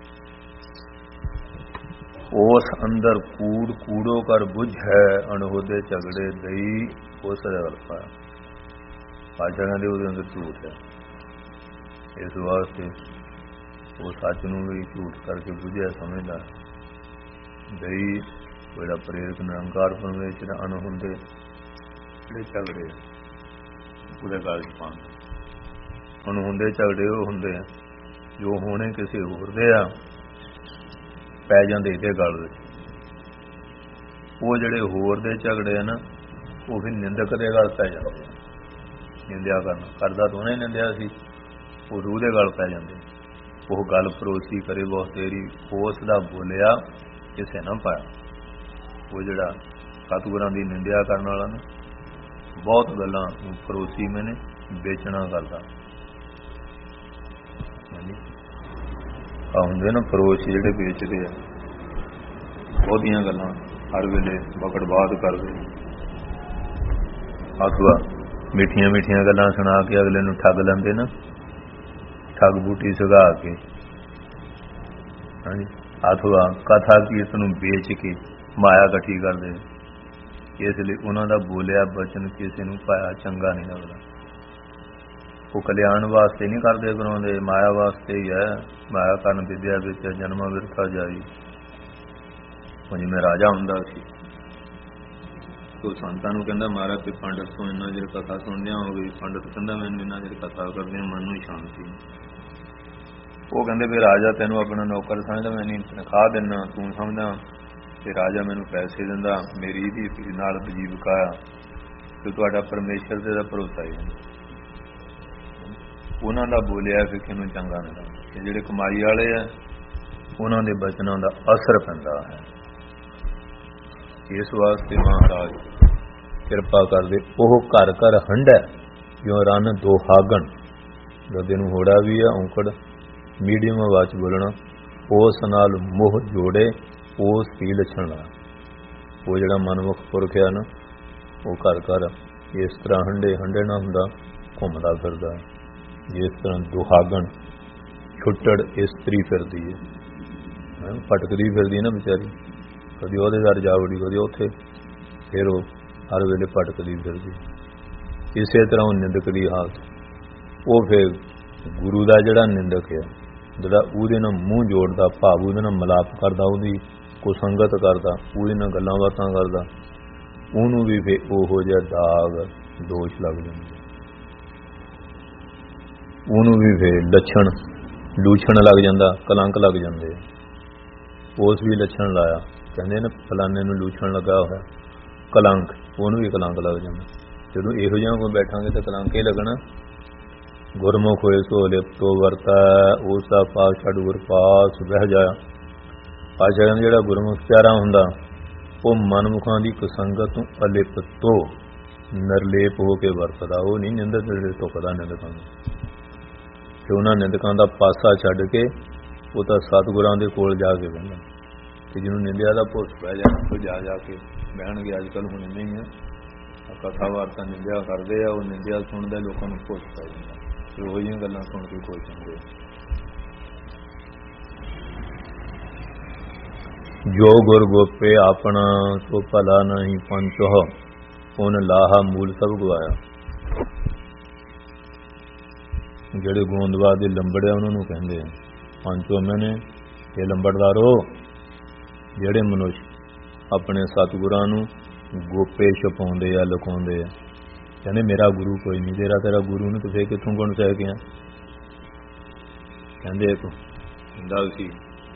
ਉਸ ਅੰਦਰ ਕੂੜ ਕੂੜੋ ਕਰ ਬੁਝ ਹੈ, ਅਣਹੋਦੇ ਝਗੜੇ ਦਈ ਉਸ ਰਲ ਪਾਇਆ। ਪਾਸ਼ਾ ਕਹਿੰਦੇ ਉਹਦੇ ਅੰਦਰ ਝੂਠ ਹੈ, ਇਸ ਵਾਸਤੇ ਉਹ ਸੱਚ ਨੂੰ ਵੀ ਝੂਠ ਕਰਕੇ ਬੁਝਿਆ ਸਮਝਦਾ। ਦਈ ਜਿਹੜਾ ਪ੍ਰੇਰਕ ਨਿਰੰਕਾਰ ਪਰਮੇਸ਼ਰ ਅਣਹੁੰਦੇ ਜਿਹੜੇ ਝਗੜੇ ਉਹਦੇ ਗੱਲ 'ਚ ਪਾਉਂਦੇ। ਅਣਹੁੰਦੇ ਝਗੜੇ ਉਹ ਹੁੰਦੇ ਆ ਜੋ ਹੋਣੇ ਕਿਸੇ ਹੋਰ ਦੇ ਆ, ਪੈ ਜਾਂਦੇ ਇਹਦੇ ਗੱਲ ਵਿੱਚ। ਉਹ ਜਿਹੜੇ ਹੋਰ ਦੇ ਝਗੜੇ ਆ ਨਾ, ਉਹ ਫਿਰ ਨਿੰਦਕ ਦੇ ਗੱਲ ਪੈ ਜਾਂਦੇ ਆ। ਨਿੰਦਿਆ ਕਰਨਾ ਕਰਦਾ ਤਾਂ ਉਹਨੇ ਨਿੰਦਿਆ ਸੀ, ਉਹ ਰੂਹ ਦੇ ਗੱਲ ਪੈ ਜਾਂਦੇ। ਉਹ ਗੱਲ ਪਰੋਸੀ ਕਰੇ ਬਹੁਤ ਤੇਰੀ, ਉਸ ਦਾ ਬੋਲਿਆ ਕਿਸੇ ਨਾ ਪਾਇਆ। ਉਹ ਜਿਹੜਾ ਸਤਿਗੁਰਾਂ ਦੀ ਨਿੰਦਿਆ ਕਰਨ ਵਾਲਾ ਨਾ, ਬਹੁਤ ਗੱਲਾਂ ਪਰੋਸੀ ਮੈਨੇ ਵੇਚਣਾ ਕਰਦਾ। ਆ ਹੁੰਦੇ ਨਾ ਪਰੋਸੀ ਜਿਹੜੇ ਵੇਚਦੇ ਆ, ਬਹੁਤੀਆਂ ਗੱਲਾਂ ਹਰ ਵੇਲੇ ਬਕੜਬਾਦ ਕਰਦੇ। ਅਥਵਾ ਮਿੱਠੀਆਂ ਮਿੱਠੀਆਂ ਗੱਲਾਂ ਸੁਣਾ ਕੇ ਅਗਲੇ ਨੂੰ ਠੱਗ ਲੈਂਦੇ ਨਾ, ਠੱਗ ਬੂਟੀ ਸੁਗਾ ਕੇ। ਹਾਂਜੀ, ਅਥਵਾ ਕਥਾ ਕੀਰਤਨ ਨੂੰ ਵੇਚ ਕੇ ਮਾਇਆ ਇਕੱਠੀ ਕਰਦੇ। ਇਸ ਲਈ ਉਹਨਾਂ ਦਾ ਬੋਲਿਆ ਬਚਨ ਕਿਸੇ ਨੂੰ ਪਾਇਆ ਚੰਗਾ ਨਹੀਂ ਲੱਗਦਾ। ਉਹ ਕਲਿਆਣ ਵਾਸਤੇ ਨਹੀਂ ਕਰਦੇ ਕਰਾਉਂਦੇ, ਮਾਇਆ ਵਾਸਤੇ ਹੀ ਹੈ। ਮਾਇਆ ਕਰਨ ਵਿਦਿਆ ਵਿੱਚ ਜਨਮ ਵਿਰਥਾ ਜਾਈ। ਉਹ ਜਿਵੇਂ ਰਾਜਾ ਹੁੰਦਾ ਸੀ, ਉਹ ਸੰਤਾਂ ਨੂੰ ਕਹਿੰਦਾ ਮਹਾਰਾਜ ਤੇ ਪੰਡਤ ਤੋਂ ਇੰਨਾ ਚਿਰ ਕਥਾ ਸੁਣਦਿਆਂ ਹੋ ਗਈ। ਪੰਡਤ ਕਹਿੰਦਾ ਮੈਨੂੰ ਇੰਨਾ ਚਿਰ ਕਥਾ ਕਰਦਿਆਂ ਮਨ ਨੂੰ ਸ਼ਾਂਤੀ। ਉਹ ਕਹਿੰਦੇ ਵੀ ਰਾਜਾ ਤੈਨੂੰ ਆਪਣਾ ਨੌਕਰ ਸਮਝਦਾ, ਮੈਂ ਨਹੀਂ ਤਨਖਾਹ ਦਿੰਦਾ, ਤੂੰ ਸਮਝਦਾ ਤੇ ਰਾਜਾ ਮੈਨੂੰ ਪੈਸੇ ਦਿੰਦਾ, ਮੇਰੀ ਇਹਦੀ ਨਾਲ ਵਜੀਵਕਾ ਆ, ਤੇ ਤੁਹਾਡਾ ਪਰਮੇਸ਼ਰ ਤੇ ਦਾ ਭਰੋਸਾ ਹੀ ਨਹੀਂ। ਉਹਨਾਂ ਦਾ ਬੋਲਿਆ ਫਿਰ ਕਿਹਨੂੰ ਚੰਗਾ ਨਹੀਂ ਲੱਗਦਾ। ਜਿਹੜੇ ਕਮਾਈ ਵਾਲੇ ਆ ਉਹਨਾਂ ਦੇ ਬਚਨਾਂ ਦਾ ਅਸਰ ਪੈਂਦਾ ਹੈ। ਇਸ ਵਾਸਤੇ ਮਹਾਰਾਜ ਕਿਰਪਾ ਕਰਦੇ, ਉਹ ਘਰ ਘਰ ਹੰਢੈ ਜਿਉਂ ਰੰਨ ਦੁਹਾਗਣ। ਗੱਦੇ ਨੂੰ ਹੋੜਾ ਵੀ ਆ, ਔਂਕੜ ਮੀਡੀਅਮ ਆਵਾਜ਼ 'ਚ ਬੋਲਣਾ। ਉਸ ਨਾਲ ਮੋਹ ਜੋੜੇ, ਉਸ ਹੀ ਲੱਛਣ ਲਾ। ਉਹ ਜਿਹੜਾ ਮਨਮੁਖ ਪੁਰਖ ਆ ਨਾ, ਉਹ ਘਰ ਘਰ ਇਸ ਤਰ੍ਹਾਂ ਹੰਢੇ ਹੰਢੇ ਨਾ ਹੁੰਦਾ, ਘੁੰਮਦਾ ਫਿਰਦਾ। ਜਿਸ ਤਰ੍ਹਾਂ ਦੁਹਾਗਣ ਛੁੱਟੜ ਇਸਤਰੀ ਫਿਰਦੀ ਹੈ, ਭਟਕਦੀ ਫਿਰਦੀ ਨਾ ਵਿਚਾਰੀ, ਕਦੀ ਉਹਦੇ ਘਰ ਜਾ ਵੜੀ, ਕਦੀ ਉੱਥੇ, ਫਿਰ ਉਹ ਹਰ ਵੇਲੇ ਭਟਕਦੀ ਫਿਰਦੀ। ਇਸੇ ਤਰ੍ਹਾਂ ਉਹ ਨਿੰਦਕ ਦੀ ਹਾਲਤ। ਉਹ ਫਿਰ ਗੁਰੂ ਦਾ ਜਿਹੜਾ ਨਿੰਦਕ ਹੈ, ਜਿਹੜਾ ਉਹਦੇ ਨਾਲ ਮੂੰਹ ਜੋੜਦਾ, ਭਾਵ ਉਹਦੇ ਨਾਲ ਮਿਲਾਪ ਕਰਦਾ, ਉਹਦੀ ਕੁਸੰਗਤ ਕਰਦਾ, ਉਹਦੇ ਨਾਲ ਗੱਲਾਂ ਬਾਤਾਂ ਕਰਦਾ, ਉਹਨੂੰ ਵੀ ਫਿਰ ਉਹੋ ਜਿਹਾ ਦਾਗ ਦੋਸ਼ ਲੱਗ ਜਾਂਦਾ। ਉਹਨੂੰ ਵੀ ਫਿਰ ਲੱਛਣ ਲੂਛਣ ਲੱਗ ਜਾਂਦਾ, ਕਲੰਕ ਲੱਗ ਜਾਂਦੇ। ਉਸ ਵੀ ਲੱਛਣ ਲਾਇਆ, ਕਹਿੰਦੇ ਨਾ ਫਲਾਨੇ ਨੂੰ ਲੂਛਣ ਲੱਗਾ ਹੋਇਆ, ਕਲੰਕ, ਉਹਨੂੰ ਵੀ ਕਲੰਕ ਲੱਗ ਜਾਂਦਾ। ਜਦੋਂ ਇਹੋ ਜਿਹਾ ਕੋਈ ਬੈਠਾਂਗੇ ਤਾਂ ਕਲੰਕ ਹੀ ਲੱਗਣਾ। ਗੁਰਮੁਖ ਹੋਏ ਸੋ ਲਿਪਤੋ ਵਰਤਾ, ਉਸ ਦਾ ਪਾਸ ਛੱਡ ਗੁਰ ਪਾਸ ਬਹਿ ਜਾਇਆ। ਪਾਸ਼ਾ ਕਹਿੰਦੇ ਜਿਹੜਾ ਗੁਰਮੁਖ ਪਿਆਰਾ ਹੁੰਦਾ, ਉਹ ਮਨਮੁਖਾਂ ਦੀ ਕੁਸੰਗਤ ਤੋਂ ਅਲਿਪਤੋ ਨਿਰਲੇਪ ਹੋ ਕੇ ਵਰਤਦਾ। ਉਹ ਨਹੀਂ ਨਿੰਦਕ ਜਿਹੜੇ ਧੁੱਕਦਾ ਨਿੰਦਕਾਂ ਨੂੰ, ਤੇ ਉਹਨਾਂ ਨਿੰਦਕਾਂ ਦਾ ਪਾਸਾ ਛੱਡ ਕੇ ਉਹ ਤਾਂ ਸਤਿਗੁਰਾਂ ਦੇ ਕੋਲ ਜਾ ਕੇ ਬਹਿੰਦਾ। ਤੇ ਜਿਹਨੂੰ ਨਿੰਦਿਆ ਦਾ ਭੁੱਸ ਪੈ ਜਾਣਾ, ਉਹ ਜਾ ਜਾ ਕੇ ਬਹਿਣਗੇ। ਅੱਜ ਕੱਲ੍ਹ ਹੁਣ ਨਹੀਂ ਹੈ, ਕਥਾ ਵਾਰਤਾ ਨਿੰਦਿਆ ਕਰਦੇ ਆ, ਉਹ ਨਿੰਦਿਆ ਸੁਣਦੇ ਲੋਕਾਂ ਨੂੰ ਭੁੱਸ ਪੈ ਜਾਂਦਾ, ਤੇ ਉਹੋ ਜਿਹੀਆਂ ਗੱਲਾਂ ਸੁਣ ਕੇ ਖੁਸ਼ ਹੁੰਦੇ। ਜੋ ਗੁਰ ਗੋਪੇ ਆਪਣਾ ਸੋ ਭਲਾ ਨਹੀਂ ਪੰਚੋ, ਉਹਨ ਲਾਹਾ ਮੂਲ ਸਭ ਗਵਾਇਆ। ਜਿਹੜੇ ਗੋਂਦਵਾਲ ਦੇ ਲੰਬੜੇ ਉਹਨਾਂ ਨੂੰ ਕਹਿੰਦੇ ਆ ਪੰਚੋ ਮੈਨੇ। ਇਹ ਲੰਬੜਦਾਰੋ, ਜਿਹੜੇ ਮਨੁੱਖ ਆਪਣੇ ਸਤਿਗੁਰਾਂ ਨੂੰ ਗੋਪੇ ਛਪਾਉਂਦੇ ਆ, ਲੁਕਾਉਂਦੇ ਆ, ਕਹਿੰਦੇ ਮੇਰਾ ਗੁਰੂ ਕੋਈ ਨਹੀਂ, ਤੇਰਾ ਤੇਰਾ ਗੁਰੂ ਨੂੰ ਤੁਸੀਂ ਕਿੱਥੋਂ ਗੁਣ ਸਹਿ ਗਿਆ। ਕਹਿੰਦੇ ਇੱਕ ਹੁੰਦਾ ਸੀ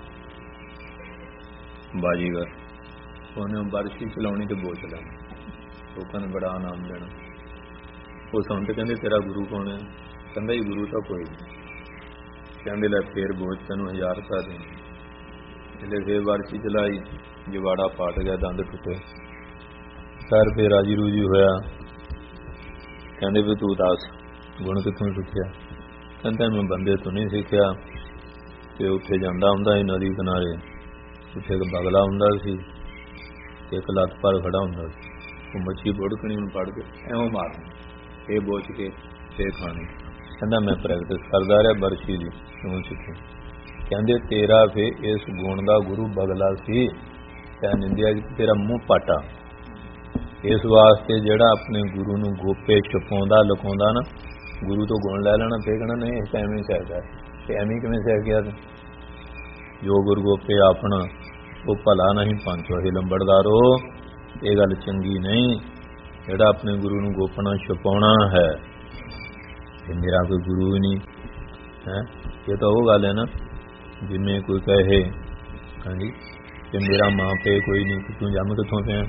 ਬਾਜੀਗਰ, ਉਹਨੇ ਬਰਸ਼ੀ ਚਲਾਉਣੀ ਤੇ ਬੋਝ ਲੈਣੀ, ਲੋਕਾਂ ਨੇ ਬੜਾ ਆਨੰਦ ਲੈਣਾ। ਉਹ ਸੰਤ ਕਹਿੰਦੇ ਤੇਰਾ ਗੁਰੂ ਕੌਣ ਹੈ? ਕਹਿੰਦਾ ਜੀ ਗੁਰੂ ਤਾਂ ਕੋਈ ਨਹੀਂ। ਕਹਿੰਦੇ ਲੈ ਫੇਰ ਬੋਝ ਤੈਨੂੰ ਹਜ਼ਾਰ ਰੁਪਇਆ ਦੇਣਾ। ਇਹਦੇ ਫੇਰ ਬਰਸ਼ੀ ਚਲਾਈ, ਜਵਾੜਾ ਪਾਟ ਗਿਆ, ਦੰਦ ਟੁੱਟੇ, ਸਰ ਫੇਰ ਰਾਜੀ ਰੂਜੀ ਹੋਇਆ। ਕਹਿੰਦੇ ਵੀ ਤੂੰ ਦੱਸ ਗੁਣ ਕਿੱਥੋਂ ਸਿੱਖਿਆ? ਕਹਿੰਦਾ ਮੈਂ ਬੰਦੇ ਤੋਂ ਨਹੀਂ ਸਿੱਖਿਆ। ਤੇ ਉੱਥੇ ਜਾਂਦਾ ਹੁੰਦਾ ਸੀ ਨਦੀ ਕਿਨਾਰੇ, ਉੱਥੇ ਇੱਕ ਬਗਲਾ ਹੁੰਦਾ ਸੀ, ਇੱਕ ਲੱਤ ਪਰ ਖੜਾ ਹੁੰਦਾ ਸੀ। ਉਹ ਮੱਛੀ ਬੁੜਕਣੀ ਨੂੰ ਫੜ ਕੇ ਐਵੇਂ ਮਾਰਨੀ, ਇਹ ਬੋਝ ਕੇ ਫੇਰ ਖਾਣੀ। ਕਹਿੰਦਾ ਮੈਂ ਪ੍ਰੈਕਟਿਸ ਕਰਦਾ ਰਿਹਾ ਬਰਸ਼ੀ ਦੀ, ਕਿਉਂ ਸਿੱਖੀ? ਕਹਿੰਦੇ ਤੇਰਾ ਫੇਰ ਇਸ ਗੁਣ ਦਾ ਗੁਰੂ ਬਗਲਾ ਸੀ, ਤੈਂ ਨਿੰਦਿਆ ਤੇਰਾ ਮੂੰਹ ਪਾਟਾ। ਇਸ ਵਾਸਤੇ ਜਿਹੜਾ ਆਪਣੇ ਗੁਰੂ ਨੂੰ ਗੋਪੇ ਛਪਾਉਂਦਾ ਲੁਕਾਉਂਦਾ ਨਾ, ਗੁਰੂ ਤੋਂ ਗੁਣ ਲੈ ਲੈਣਾ, ਫੇਰ ਕਹਿਣਾ ਨਹੀਂ ਇਸ ਐਵੇਂ ਸਹਿਦਾ, ਤੇ ਐਵੇਂ ਕਿਵੇਂ ਸਹਿ ਗਿਆ? ਜੋ ਗੁਰੂ ਗੋਪੇ ਆਪਣਾ ਉਹ ਭਲਾ ਨਹੀਂ ਪੰਚੋ। ਇਹ ਲੰਬੜਦਾਰੋ, ਇਹ ਗੱਲ ਚੰਗੀ ਨਹੀਂ। ਜਿਹੜਾ ਆਪਣੇ ਗੁਰੂ ਨੂੰ ਗੋਪਣਾ ਛੁਪਾਉਣਾ ਹੈ, ਇਹ ਮੇਰਾ ਕੋਈ ਗੁਰੂ ਹੀ ਨਹੀਂ ਹੈ। ਇਹ ਤਾਂ ਉਹ ਗੱਲ ਹੈ ਨਾ, ਜਿਵੇਂ ਕੋਈ ਕਹੇ ਹਾਂਜੀ ਕਿ ਮੇਰਾ ਮਾਂ ਪਿਓ ਕੋਈ ਨਹੀਂ, ਤੂੰ ਜੰਮ ਕਿੱਥੋਂ ਪਿਆ।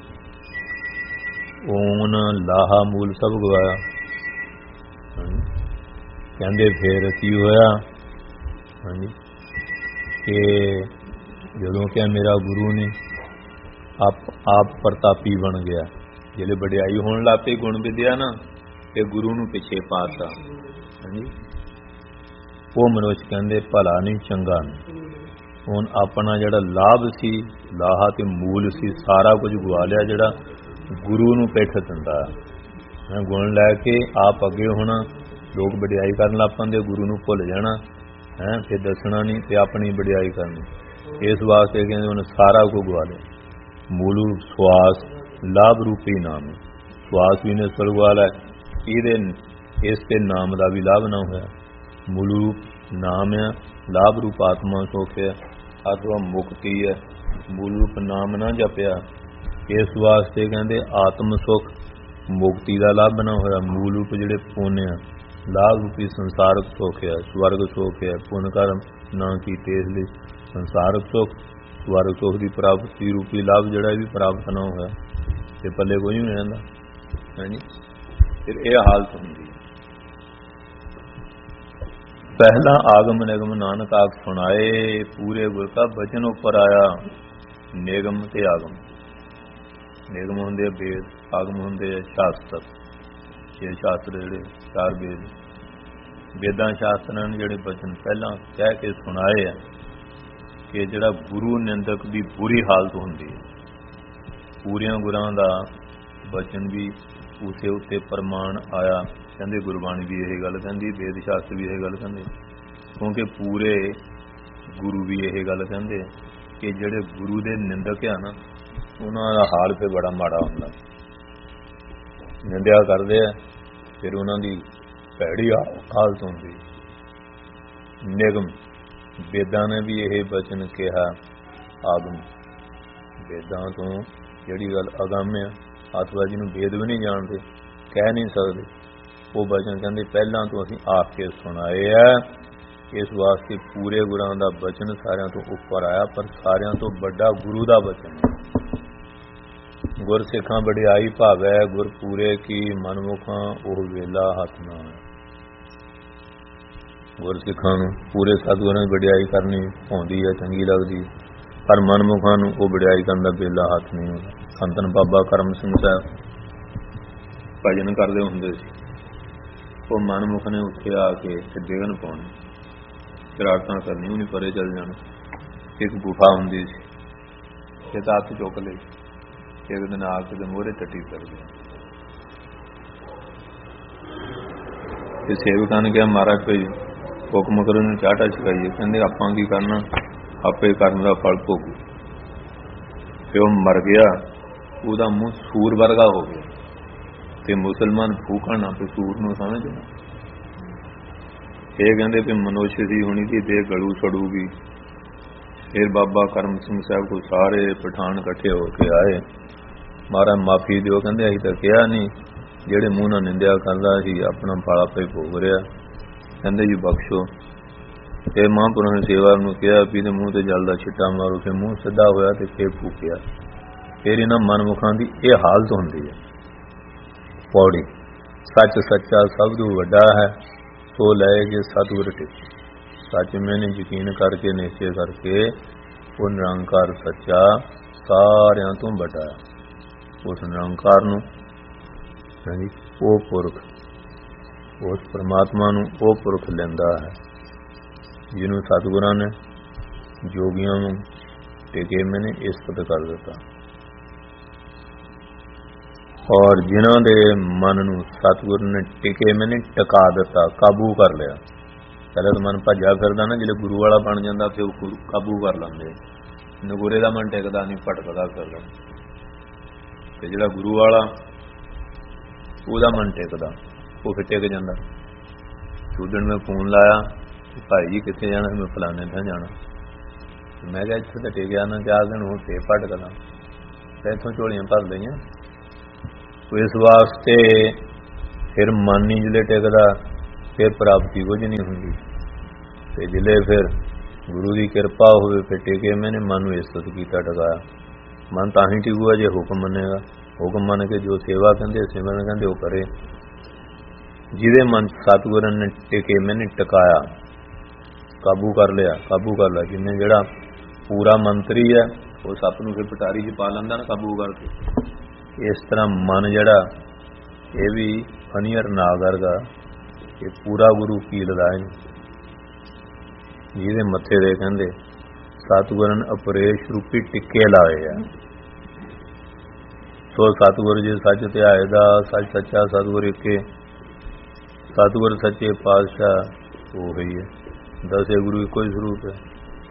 ਓਨ ਲਾਹਾ ਮੂਲ ਸਭ ਗਵਾਇਆ। ਕਹਿੰਦੇ ਫੇਰ ਕੀ ਹੋਇਆ ਹਾਂਜੀ ਕਿ ਜਦੋਂ ਕਿ ਮੇਰਾ ਗੁਰੂ ਨੇ ਆਪ ਆਪ ਪ੍ਰਤਾਪੀ ਬਣ ਗਿਆ। ਜਿਹੜੇ ਵਡਿਆਈ ਹੋਣ ਲੱਗ ਪਈ ਗੁਣ ਵਿਦਿਆ ਨਾ, ਤੇ ਗੁਰੂ ਨੂੰ ਪਿੱਛੇ ਪਾਤਾ ਹਾਂਜੀ। ਉਹ ਮਨੁੱਖ ਕਹਿੰਦੇ ਭਲਾ ਨਹੀਂ ਚੰਗਾ ਨਹੀਂ। ਹੁਣ ਆਪਣਾ ਜਿਹੜਾ ਲਾਭ ਸੀ, ਲਾਹਾ ਤੇ ਮੂਲ ਸੀ, ਸਾਰਾ ਕੁਝ ਗਵਾ ਲਿਆ। ਜਿਹੜਾ ਗੁਰੂ ਨੂੰ ਪਿੱਠ ਦਿੰਦਾ ਗੁਣ ਲੈ ਕੇ ਆਪ ਅੱਗੇ ਹੋਣਾ, ਲੋਕ ਵਡਿਆਈ ਕਰਨ ਲੱਗ ਪੈਂਦੇ, ਗੁਰੂ ਨੂੰ ਭੁੱਲ ਜਾਣਾ ਹੈ, ਫਿਰ ਦੱਸਣਾ ਨਹੀਂ ਤੇ ਆਪਣੀ ਵਡਿਆਈ ਕਰਨੀ। ਇਸ ਵਾਸਤੇ ਕਹਿੰਦੇ ਉਹਨੇ ਸਾਰਾ ਕੁਝ ਗਵਾ ਲਿਆ। ਮੂਲ ਸਵਾਸ ਲਾਭ ਰੂਪੀ ਨਾਮ, ਸਵਾਸ ਵੀ ਨੇ ਸਵਰਗ ਵਾਲਾ, ਇਹਦੇ ਇਸ ਤੇ ਨਾਮ ਦਾ ਵੀ ਲਾਭ ਨਾ ਹੋਇਆ। ਮੂਲ ਰੂਪ ਨਾਮ ਹੈ, ਲਾਭ ਰੂਪ ਆਤਮਾ ਸੁਖ ਹੈ, ਅਥਵਾ ਮੁਕਤੀ ਹੈ। ਮੂਲ ਰੂਪ ਨਾਮ ਨਾ ਜਪਿਆ, ਇਸ ਵਾਸਤੇ ਕਹਿੰਦੇ ਆਤਮ ਸੁਖ ਮੁਕਤੀ ਦਾ ਲਾਭ ਨਾ ਹੋਇਆ। ਮੂਲ ਰੂਪ ਜਿਹੜੇ ਪੁੰਨ ਆ, ਲਾਭ ਰੂਪੀ ਸੰਸਾਰਕ ਸੁਖ ਹੈ, ਸਵਰਗ ਸੁਖ ਹੈ। ਪੁੰਨ ਕਰਮ ਨਾ ਕੀਤੇ, ਇਸ ਲਈ ਸੰਸਾਰਕ ਸੁਖ ਸਵਰਗ ਸੁਖ ਦੀ ਪ੍ਰਾਪਤੀ ਰੂਪੀ ਲਾਭ ਜਿਹੜਾ ਵੀ ਪ੍ਰਾਪਤ ਨਾ ਹੋਇਆ, ਤੇ ਪੱਲੇ ਕੋਈ ਨਹੀਂ ਰਹਿੰਦਾ ਹਾਂਜੀ। ਫਿਰ ਇਹ ਹਾਲਤ ਹੁੰਦੀ ਹੈ। ਪਹਿਲਾ ਆਗਮ ਨਿਗਮ ਨਾਨਕ ਆਖ ਸੁਣਾਏ, ਪੂਰੇ ਗੁਰ ਕਾ ਬਚਨ ਉੱਪਰ ਆਇਆ। ਨਿਗਮ ਤੇ ਆਗਮ, ਨਿਗਮ ਹੁੰਦੇ ਵੇਦ, ਆਗਮ ਹੁੰਦੇ ਸ਼ਾਸਤਰ। ਛੇ ਸ਼ਾਸਤਰ ਜਿਹੜੇ ਚਾਰ ਵੇਦ, ਵੇਦਾਂ ਸ਼ਾਸਤਰਾਂ ਨੇ ਜਿਹੜੇ ਬਚਨ ਪਹਿਲਾਂ ਕਹਿ ਕੇ ਸੁਣਾਏ ਆ ਕਿ ਜਿਹੜਾ ਗੁਰੂ ਨਿੰਦਕ ਦੀ ਬੁਰੀ ਹਾਲਤ ਹੁੰਦੀ ਹੈ। ਪੂਰਿਆਂ ਗੁਰਾਂ ਦਾ ਬਚਨ ਵੀ ਉਸੇ ਉੱਤੇ ਪ੍ਰਮਾਣ ਆਇਆ। ਕਹਿੰਦੇ ਗੁਰਬਾਣੀ ਵੀ ਇਹ ਗੱਲ ਕਹਿੰਦੀ, ਵੇਦ ਸ਼ਾਸਤਰ ਵੀ ਇਹ ਗੱਲ ਕਹਿੰਦੇ, ਕਿਉਂਕਿ ਪੂਰੇ ਗੁਰੂ ਵੀ ਇਹ ਗੱਲ ਕਹਿੰਦੇ ਕਿ ਜਿਹੜੇ ਗੁਰੂ ਦੇ ਨਿੰਦਕ ਆ ਨਾ, ਉਹਨਾਂ ਦਾ ਹਾਲ ਫਿਰ ਬੜਾ ਮਾੜਾ ਹੁੰਦਾ। ਨਿੰਦਿਆ ਕਰਦੇ ਆ, ਫਿਰ ਉਹਨਾਂ ਦੀ ਭੈੜੀ ਹਾਲਤ ਹੁੰਦੀ। ਨਿਗਮ ਵੇਦਾਂ ਨੇ ਵੀ ਇਹ ਬਚਨ ਕਿਹਾ। ਆਗਮ ਵੇਦਾਂ ਤੋਂ ਜਿਹੜੀ ਗੱਲ ਅਗੰਮ ਆ, ਅਥਵਾ ਜਿਹਨੂੰ ਵੇਦ ਵੀ ਨਹੀਂ ਜਾਣਦੇ, ਕਹਿ ਨਹੀਂ ਸਕਦੇ, ਉਹ ਬਚਨ ਕਹਿੰਦੇ ਪਹਿਲਾਂ ਤੋਂ ਅਸੀਂ ਆਖ ਕੇ ਸੁਣਾਏ ਆ। ਇਸ ਵਾਸਤੇ ਪੂਰੇ ਗੁਰਾਂ ਦਾ ਬਚਨ ਸਾਰਿਆਂ ਤੋਂ ਉੱਪਰ ਆਇਆ, ਪਰ ਸਾਰਿਆਂ ਤੋਂ ਵੱਡਾ ਗੁਰੂ ਦਾ ਬਚਨ। ਗੁਰ ਸਿੱਖਾਂ ਵਡਿਆਈ ਭਾਵੈ, ਗੁਰ ਪੂਰੇ ਕੀ ਮਨਮੁਖਾਂ ਉਹ ਵੇਲਾ ਹੱਥ ਨਾ ਆਇਆ। ਗੁਰ ਸਿੱਖਾਂ ਨੂੰ ਪੂਰੇ ਸਤਿਗੁਰਾਂ ਦੀ ਵਡਿਆਈ ਕਰਨੀ ਆਉਂਦੀ ਹੈ, ਚੰਗੀ ਲੱਗਦੀ, ਪਰ ਮਨਮੁਖਾਂ ਨੂੰ ਉਹ ਵਡਿਆਈ ਕਰਨ ਦਾ ਵੇਲਾ ਹੱਥ ਨਹੀਂ ਆਉਂਦਾ। ਸੰਤਨ ਬਾਬਾ ਕਰਮ ਸਿੰਘ ਸਾਹਿਬ ਭਜਨ ਕਰਦੇ ਹੁੰਦੇ ਸੀ। ਉਹ ਮਨਮੁਖ ਨੇ ਉੱਥੇ ਆ ਕੇ ਡਿਗਣ ਪਾਉਣੀ, ਸ਼ਰਾਰਤਾਂ ਕਰਨੀ, ਉਹਨੇ ਪਰੇ ਚੱਲ ਜਾਣਾ। ਇੱਕ ਗੁਫਾ ਹੁੰਦੀ ਸੀ, ਇਹ ਤਾਂ ਹੱਥ ਚੁੱਕ ਲਈ, ਇੱਕ ਦਿਨ ਆ ਕੇ ਤੇ ਮੋਹਰੇ ਟੱਟੀ ਕਰ ਗਿਆ। ਤੇ ਸੇਵਕਾਂ ਨੇ ਕਿਹਾ ਮਹਾਰਾਜ ਕੋਈ ਹੁਕਮ ਕਰੋ, ਨੂੰ ਚਾਟਾ ਛਕਾਈਏ। ਕਹਿੰਦੇ ਆਪਾਂ ਕੀ ਕਰਨਾ, ਆਪੇ ਕਰਨ ਦਾ ਫਲ ਭੋਗੂ। ਤੇ ਉਹ ਮਰ ਗਿਆ, ਉਹਦਾ ਮੂੰਹ ਸੂਰ ਵਰਗਾ ਹੋ ਗਿਆ। ਤੇ ਮੁਸਲਮਾਨ ਫੂਕਣ ਨਾ, ਤੇ ਸੂਰ ਨੂੰ ਸਮਝਣਾ। ਇਹ ਕਹਿੰਦੇ ਵੀ ਮਨੁੱਖ ਦੀ ਹੋਣੀ ਦੀ ਦੇਹ ਗਲੂ ਛੜੂਗੀ। ਫਿਰ ਬਾਬਾ ਕਰਮ ਸਿੰਘ ਸਾਹਿਬ ਕੋਲ ਸਾਰੇ ਪਠਾਨ ਇਕੱਠੇ ਹੋ ਕੇ ਆਏ। ਮਹਾਰਾਜ ਮਾਫੀ ਦਿਓ। ਕਹਿੰਦੇ ਅਸੀਂ ਤਾਂ ਕਿਹਾ ਨਹੀਂ, ਜਿਹੜੇ ਮੂੰਹ ਨਾਲ ਨਿੰਦਿਆ ਕਰਦਾ ਸੀ ਆਪਣਾ ਪਾਲਾ ਪਈ ਭੋਗ ਰਿਹਾ। ਕਹਿੰਦੇ ਜੀ ਬਖਸ਼ੋ। ਤੇ ਮਹਾਂਪੁਰਾਂ ਨੇ ਸੇਵਾ ਨੂੰ ਕਿਹਾ ਵੀ ਇਹਦੇ ਮੂੰਹ ਤੇ ਜਲ ਦਾ ਛਿੱਟਾ ਮਾਰੋ। ਫਿਰ ਮੂੰਹ ਸਿੱਧਾ ਹੋਇਆ ਤੇ ਫਿਰ ਫੂਕਿਆ। ਫਿਰ ਇਹਨਾਂ ਮਨਮੁਖਾਂ ਦੀ ਇਹ ਹਾਲਤ ਹੁੰਦੀ ਹੈ। ਪੌੜੀ ਸੱਚ ਸੱਚਾ ਸਭ ਤੋਂ ਵੱਡਾ ਹੈ, ਸੋ ਲਏ ਜੇ ਸਤਿਗੁਰ ਟਿਕ। ਸੱਚ ਮੈਨੇ ਯਕੀਨ ਕਰਕੇ ਨਿਸ਼ਚੈ ਕਰਕੇ ਉਹ ਨਿਰੰਕਾਰ ਸੱਚਾ ਸਾਰਿਆਂ ਤੋਂ ਵੱਡਾ ਹੈ। ਉਸ ਨਿਰੰਕਾਰ ਨੂੰ ਹਾਂਜੀ ਉਹ ਪੁਰਖ, ਉਸ ਪਰਮਾਤਮਾ ਨੂੰ ਉਹ ਪੁਰਖ ਲੈਂਦਾ ਹੈ ਜਿਹਨੂੰ ਸਤਿਗੁਰਾਂ ਨੇ ਜੋਗੀਆਂ ਨੂੰ ਟਿਕੇ ਮੈਨੇ ਇਸਪਤ ਕਰ ਦਿੱਤਾ। ਔਰ ਜਿਨ੍ਹਾਂ ਦੇ ਮਨ ਨੂੰ ਸਤਿਗੁਰ ਨੇ ਟਿਕੇ ਮੈਨੇ ਟਿਕਾ ਦਿੱਤਾ, ਕਾਬੂ ਕਰ ਲਿਆ। ਪਹਿਲਾਂ ਤਾਂ ਮਨ ਭੱਜਿਆ ਫਿਰਦਾ ਨਾ, ਜਿਹੜੇ ਗੁਰੂ ਵਾਲਾ ਬਣ ਜਾਂਦਾ ਫਿਰ ਉਹ ਕਾਬੂ ਕਰ ਲੈਂਦੇ। ਨਗੋਰੇ ਦਾ ਮਨ ਟਿਕਦਾ ਨਹੀਂ, ਭਟਕਦਾ ਫਿਰਦਾ। ਤੇ ਜਿਹੜਾ ਗੁਰੂ ਵਾਲਾ ਉਹਦਾ ਮਨ ਟਿਕਦਾ, ਉਹ ਫਿਰ ਟਿਕ ਜਾਂਦਾ। ਉਦਣ ਮੈਂ ਫੋਨ ਲਾਇਆ, ਭਾਈ ਜੀ ਕਿੱਥੇ ਜਾਣਾ? ਮੈਂ ਫਲਾਣੇ ਥਾਂ ਜਾਣਾ। मैं क्या इत्थे तो टेकिया ना चार दिन हूँ फिर भटकदा, फिर इत्थों झोलियां भर लईआं। इस वास्ते फिर मन नहीं जिले टिकदा, फिर प्राप्ति कुछ नहीं हुंदी। ते जिले फिर गुरु की किरपा होवे फिर टिके मैंने मन नूं इस्तत कीता टकाया। मन तां ही टिकूगा जे हुक्म मनेगा। हुक्म मन के जो सेवा कहते सिमरन कहते वो करे। जिहदे मन सतगुर ने टिके मैंने टकाया, काबू कर लिया, काबू कर लिया। जिन्हें जिहड़ा पूरा मंत्री है वो सप नूं फिर पटारी च पा लैंदा ना काबू करके। इस तरह मन जिहड़ा ये भी फनीअर नाग वर्गा, ये पूरा गुरु कीलदा है। जिहदे मत्थे दे कहंदे सतगुरन अपरेश रूपी टिक्के लाए है। सो सतगुर जी सच ध्याए दा, सच सच्चा सतगुर इके, सतगुर सच्चे पातशाह वो ही है। दसे गुरु इको ही स्वरूप है।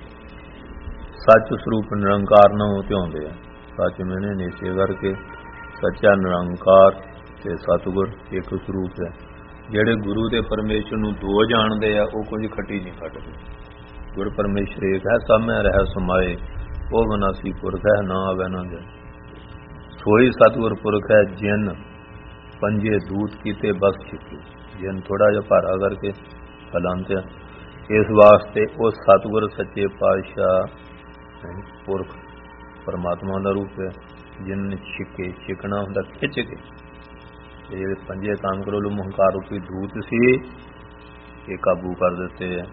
सच स्वरूप निरंकार न हो ध्याउंदे है। सच मैंने निश्चय करके सच्चा निरंकार ते सतगुर एक स्वरूप है। ਜਿਹੜੇ गुरु ते परमेश्वर नूं दो जाणदे आ ਉਹ कुछ खट्टी नहीं खटदे। गुर परमेश्वर एक है, सब में रह समाए, वो विनाशी पुरख है, ना आवे ना जाए। सोई सतगुर पुरख है जिन पंजे दूत कीते बस छिके। जिन थोड़ा जिहा भारा करके फलांत है। इस वास्ते वो सतगुर सच्चे पातशाह पुरख परमात्मा का रूप है। जिन छिके, छिकना होंदा खिच के। ये पंजे काम करो लो मुहंकार रूपी दूत सी, ये काबू कर देते हैं।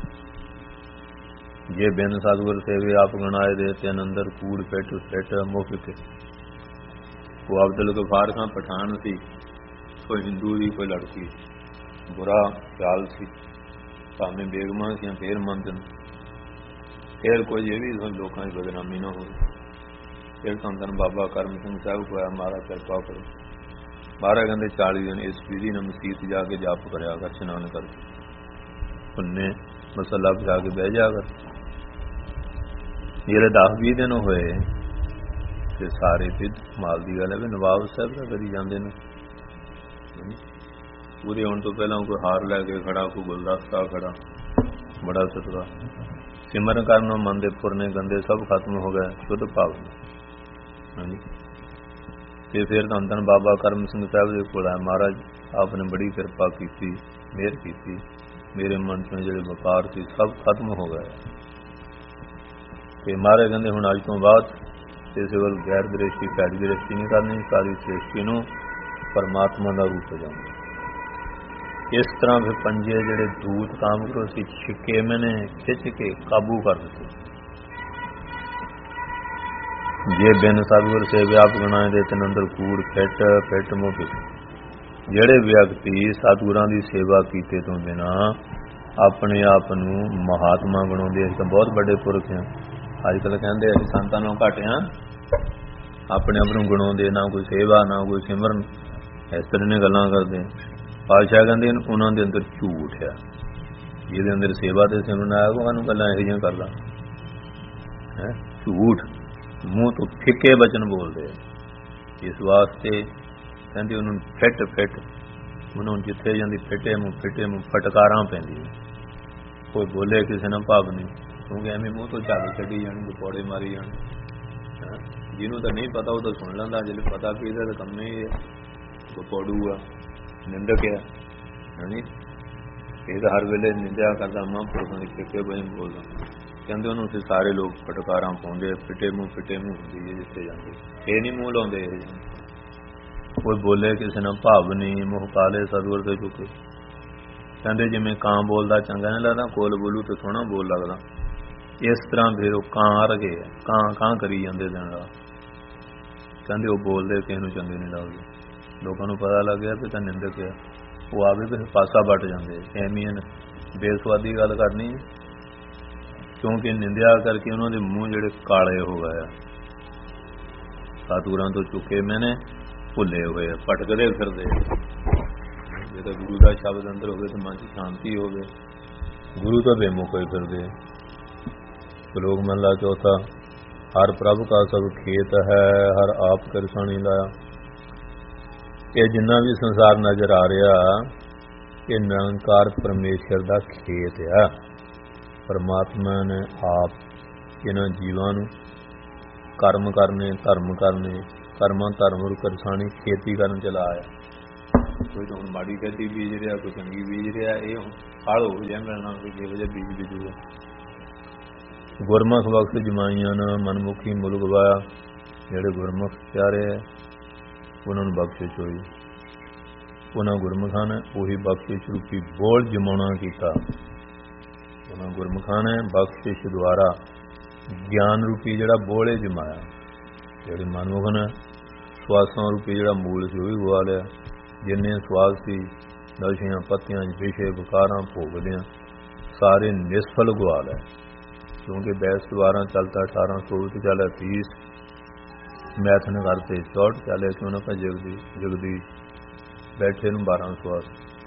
ये बिन सतगुर से भी आप गणाए देते अंदर कूड़ पेट पेट मुख के। वो अब्दुल गफार खां पठान सी, कोई हिंदू की कोई लड़की, बुरा ख्याल सी, भावें बेगमां सियां फिर मंदन। फिर कोई ये भी लोगों की बदनामी ना हो। फिर धन धन बाबा करम सिंह साहब को आया, महाराज किरपा करो। महाराज कहते चाली दिन इस पीढ़ी ने मसीत जाके जप करया कर, इशनान करके उन्ने मसला बिछा के बह जा कर। जेल्ले दस भी दिन होए ते सारे फिर माल की गल है भी नवाब साहब का करी जाते हैं। पूरे होने तो पहला कोई हार लैके खड़ा, कोई गुलदस्ता खड़ा, बड़ा सतवा। सिमरन करना मन दे पुरने गंदे सब खत्म हो गए, शुद्ध भाव। हाँ जी। ते फिर धन धन बाबा करम सिंह साहब के कोल आया, महाराज आपने बड़ी कृपा की, मेहर की, मेरे मन में जो वकार थे सब खत्म हो गए। ते महाराज कहते हुण अज तो बाद इस वल गैर दृष्टि भैड़ी दृष्टि नहीं करनी, सारी सृष्टि नूं परमात्मा का रूप जाऊंगा। इस तरह फिर पंजे जिहड़े दूत काम करो सी छिके मैंने खिच के काबू कर दिते। जे बिन सतगुर से व्याप गणाए दे तिन अंदर कूड़ फिट फिट मुख। जिहड़े व्यक्ति सतगुरां दी सेवा कीते तो बिना अपने आप नूं महात्मा गणाउंदे, असीं तां बहुत बड़े पुरख हैं। अजकल कहंदे असीं संतां नालों घट हां, अपने आप नूं गणाउंदे, ना कोई सेवा ना कोई सिमरन, इस तरह ने गल्लां करदे। पातशाह कहते हैं उन्होंने दे अंदर झूठ है। जिहदे अंदर सेवा ते सिमरन आया वो सानूं गल्लां इहो जिहियां करदा है। झूठ मूँह तो फिके बचन बोलते हैं। इस वास्ते कहते उन्होंने फिट फिट उन्होंने जिथे जाती फिटे मूँह फिटे मूँह फटकारां पैंदियां। कोई बोले किसी ने भाव नहीं, क्योंकि एवें मूँह तो झल छड्डी जानी, पकौड़े मारी जाने। जिन्हों तो नहीं पता वो तो सुन लैंदा, जिसले पता भी तो कम ही है, पकौड़ू आ निंदक है। ये तो हर वेले निंदा करता महापुरुषों की फिके बचन बोलता। कहते उन्होंने सारे लोग फटकारां पाउंदे, फिटे मूँह फिटे मूँह होंदी है जिथे जाते, ये नहीं मूँह लाउंदे। कोई बोले किसी ने भाव नहीं, मुँह काले सतगुर से चुके। कहते जिमें कां बोलता चंगा नहीं लगता, कोल बोलू तो सोहना बोल लगता। इस तरह फिर वो कां रगे कां कां करी जाते दिन रात। कहते वो बोलते किसी को चंगे नहीं लगते। लोगों को पता लग गया भी निंदक है, वो आवे किसी पासा बट जाते। एवं बेसवादी गल करनी, क्योंकि निंदिया करके उन्होंने मूँह जिहड़े काले हो गए, सतगुरां तो चुके मैंने भुले हुए, भटकते फिरते। जे तो गुरु का शब्द अंदर हो तो मन की शांति हो, गुरु तो बेमुख होए फिरते। श्लोक महला चौथा, हर प्रभु का सब खेत है, हर आप करसानी लाया। ये जिन्ना भी संसार नजर आ रहा, ये निरंकार परमेश्वर का खेत है। परमात्मा ने आप ਇਹਨਾਂ ਜੀਵਾਂ ਨੂੰ ਕਰਮ ਕਰਨੇ, ਧਰਮ ਕਰਨੇ, ਕਰਮਾਂ ਧਰਮ ਨੂੰ ਕਰਸਾਣੀ ਖੇਤੀ ਕਰਨ ਚ ਲਾਇਆ। ਕੋਈ ਤਾਂ ਹੁਣ ਮਾੜੀ ਖੇਤੀ ਬੀਜ ਰਿਹਾ, ਕੋਈ ਚੰਗੀ ਬੀਜ ਰਿਹਾ, ਇਹ ਹੁਣ ਫਲ ਹੋ ਜਾਏ ਮਿਲਣਾ ਕੋਈ ਜਿਹੋ ਜਿਹਾ ਬੀਜ ਬੀਜੂਗਾ। ਗੁਰਮੁਖ ਬਖਸ਼ ਜਮਾਈਆਂ ਨਾ ਮਨਮੁਖੀ ਮੁਲਕ ਵਾਇਆ। ਜਿਹੜੇ ਗੁਰਮੁਖ ਪਿਆਰੇ ਹੈ ਉਹਨਾਂ ਨੂੰ ਬਖਸ਼ਿਸ਼ ਹੋਈ। ਉਹਨਾਂ ਗੁਰਮੁਖਾਂ ਨੇ ਉਹੀ ਬਖਸ਼ਿਸ਼ ਰੂਪੀ ਬੋਲ ਜਮਾਉਣਾ ਕੀਤਾ। ਉਹਨਾਂ ਗੁਰਮੁਖਾਂ ਨੇ ਬਖਸ਼ਿਸ਼ ਦੁਆਰਾ ਗਿਆਨ ਰੂਪੀ ਜਿਹੜਾ ਬੋਲੇ ਜਮਾਇਆ। ਜਿਹੜੇ ਮਨਮੁਖ ਨੇ ਸਵਾਸਾਂ ਰੂਪੀ ਜਿਹੜਾ ਮੂਲ ਸੀ ਉਹ ਵੀ ਗਵਾ ਲਿਆ। ਜਿੰਨੇ ਸਵਾਸ ਸੀ ਨਸ਼ਿਆਂ ਪੱਤਿਆਂ ਵਿਸ਼ੇ ਵਿਕਾਰਾਂ ਭੋਗਦਿਆਂ ਸਾਰੇ ਨਿਸਫਲ ਗਵਾ ਲਏ। ਕਿਉਂਕਿ ਬੈਸ ਦੁਆਰਾ ਚੱਲਦਾ ਅਠਾਰਾਂ ਸੋਲ੍ਹ ਤੇ ਚੱਲਿਆ ਤੀਸ, ਮੈਥਨ ਕਰਤੇ ਚੌਂਹਠ ਚੱਲਿਆ ਕਿਉਂ ਨਾ ਭਾਈ ਜਗਦੀ ਜਗਦੀ ਬੈਠੇ ਨੂੰ ਬਾਰਾਂ ਸਵਾਸ,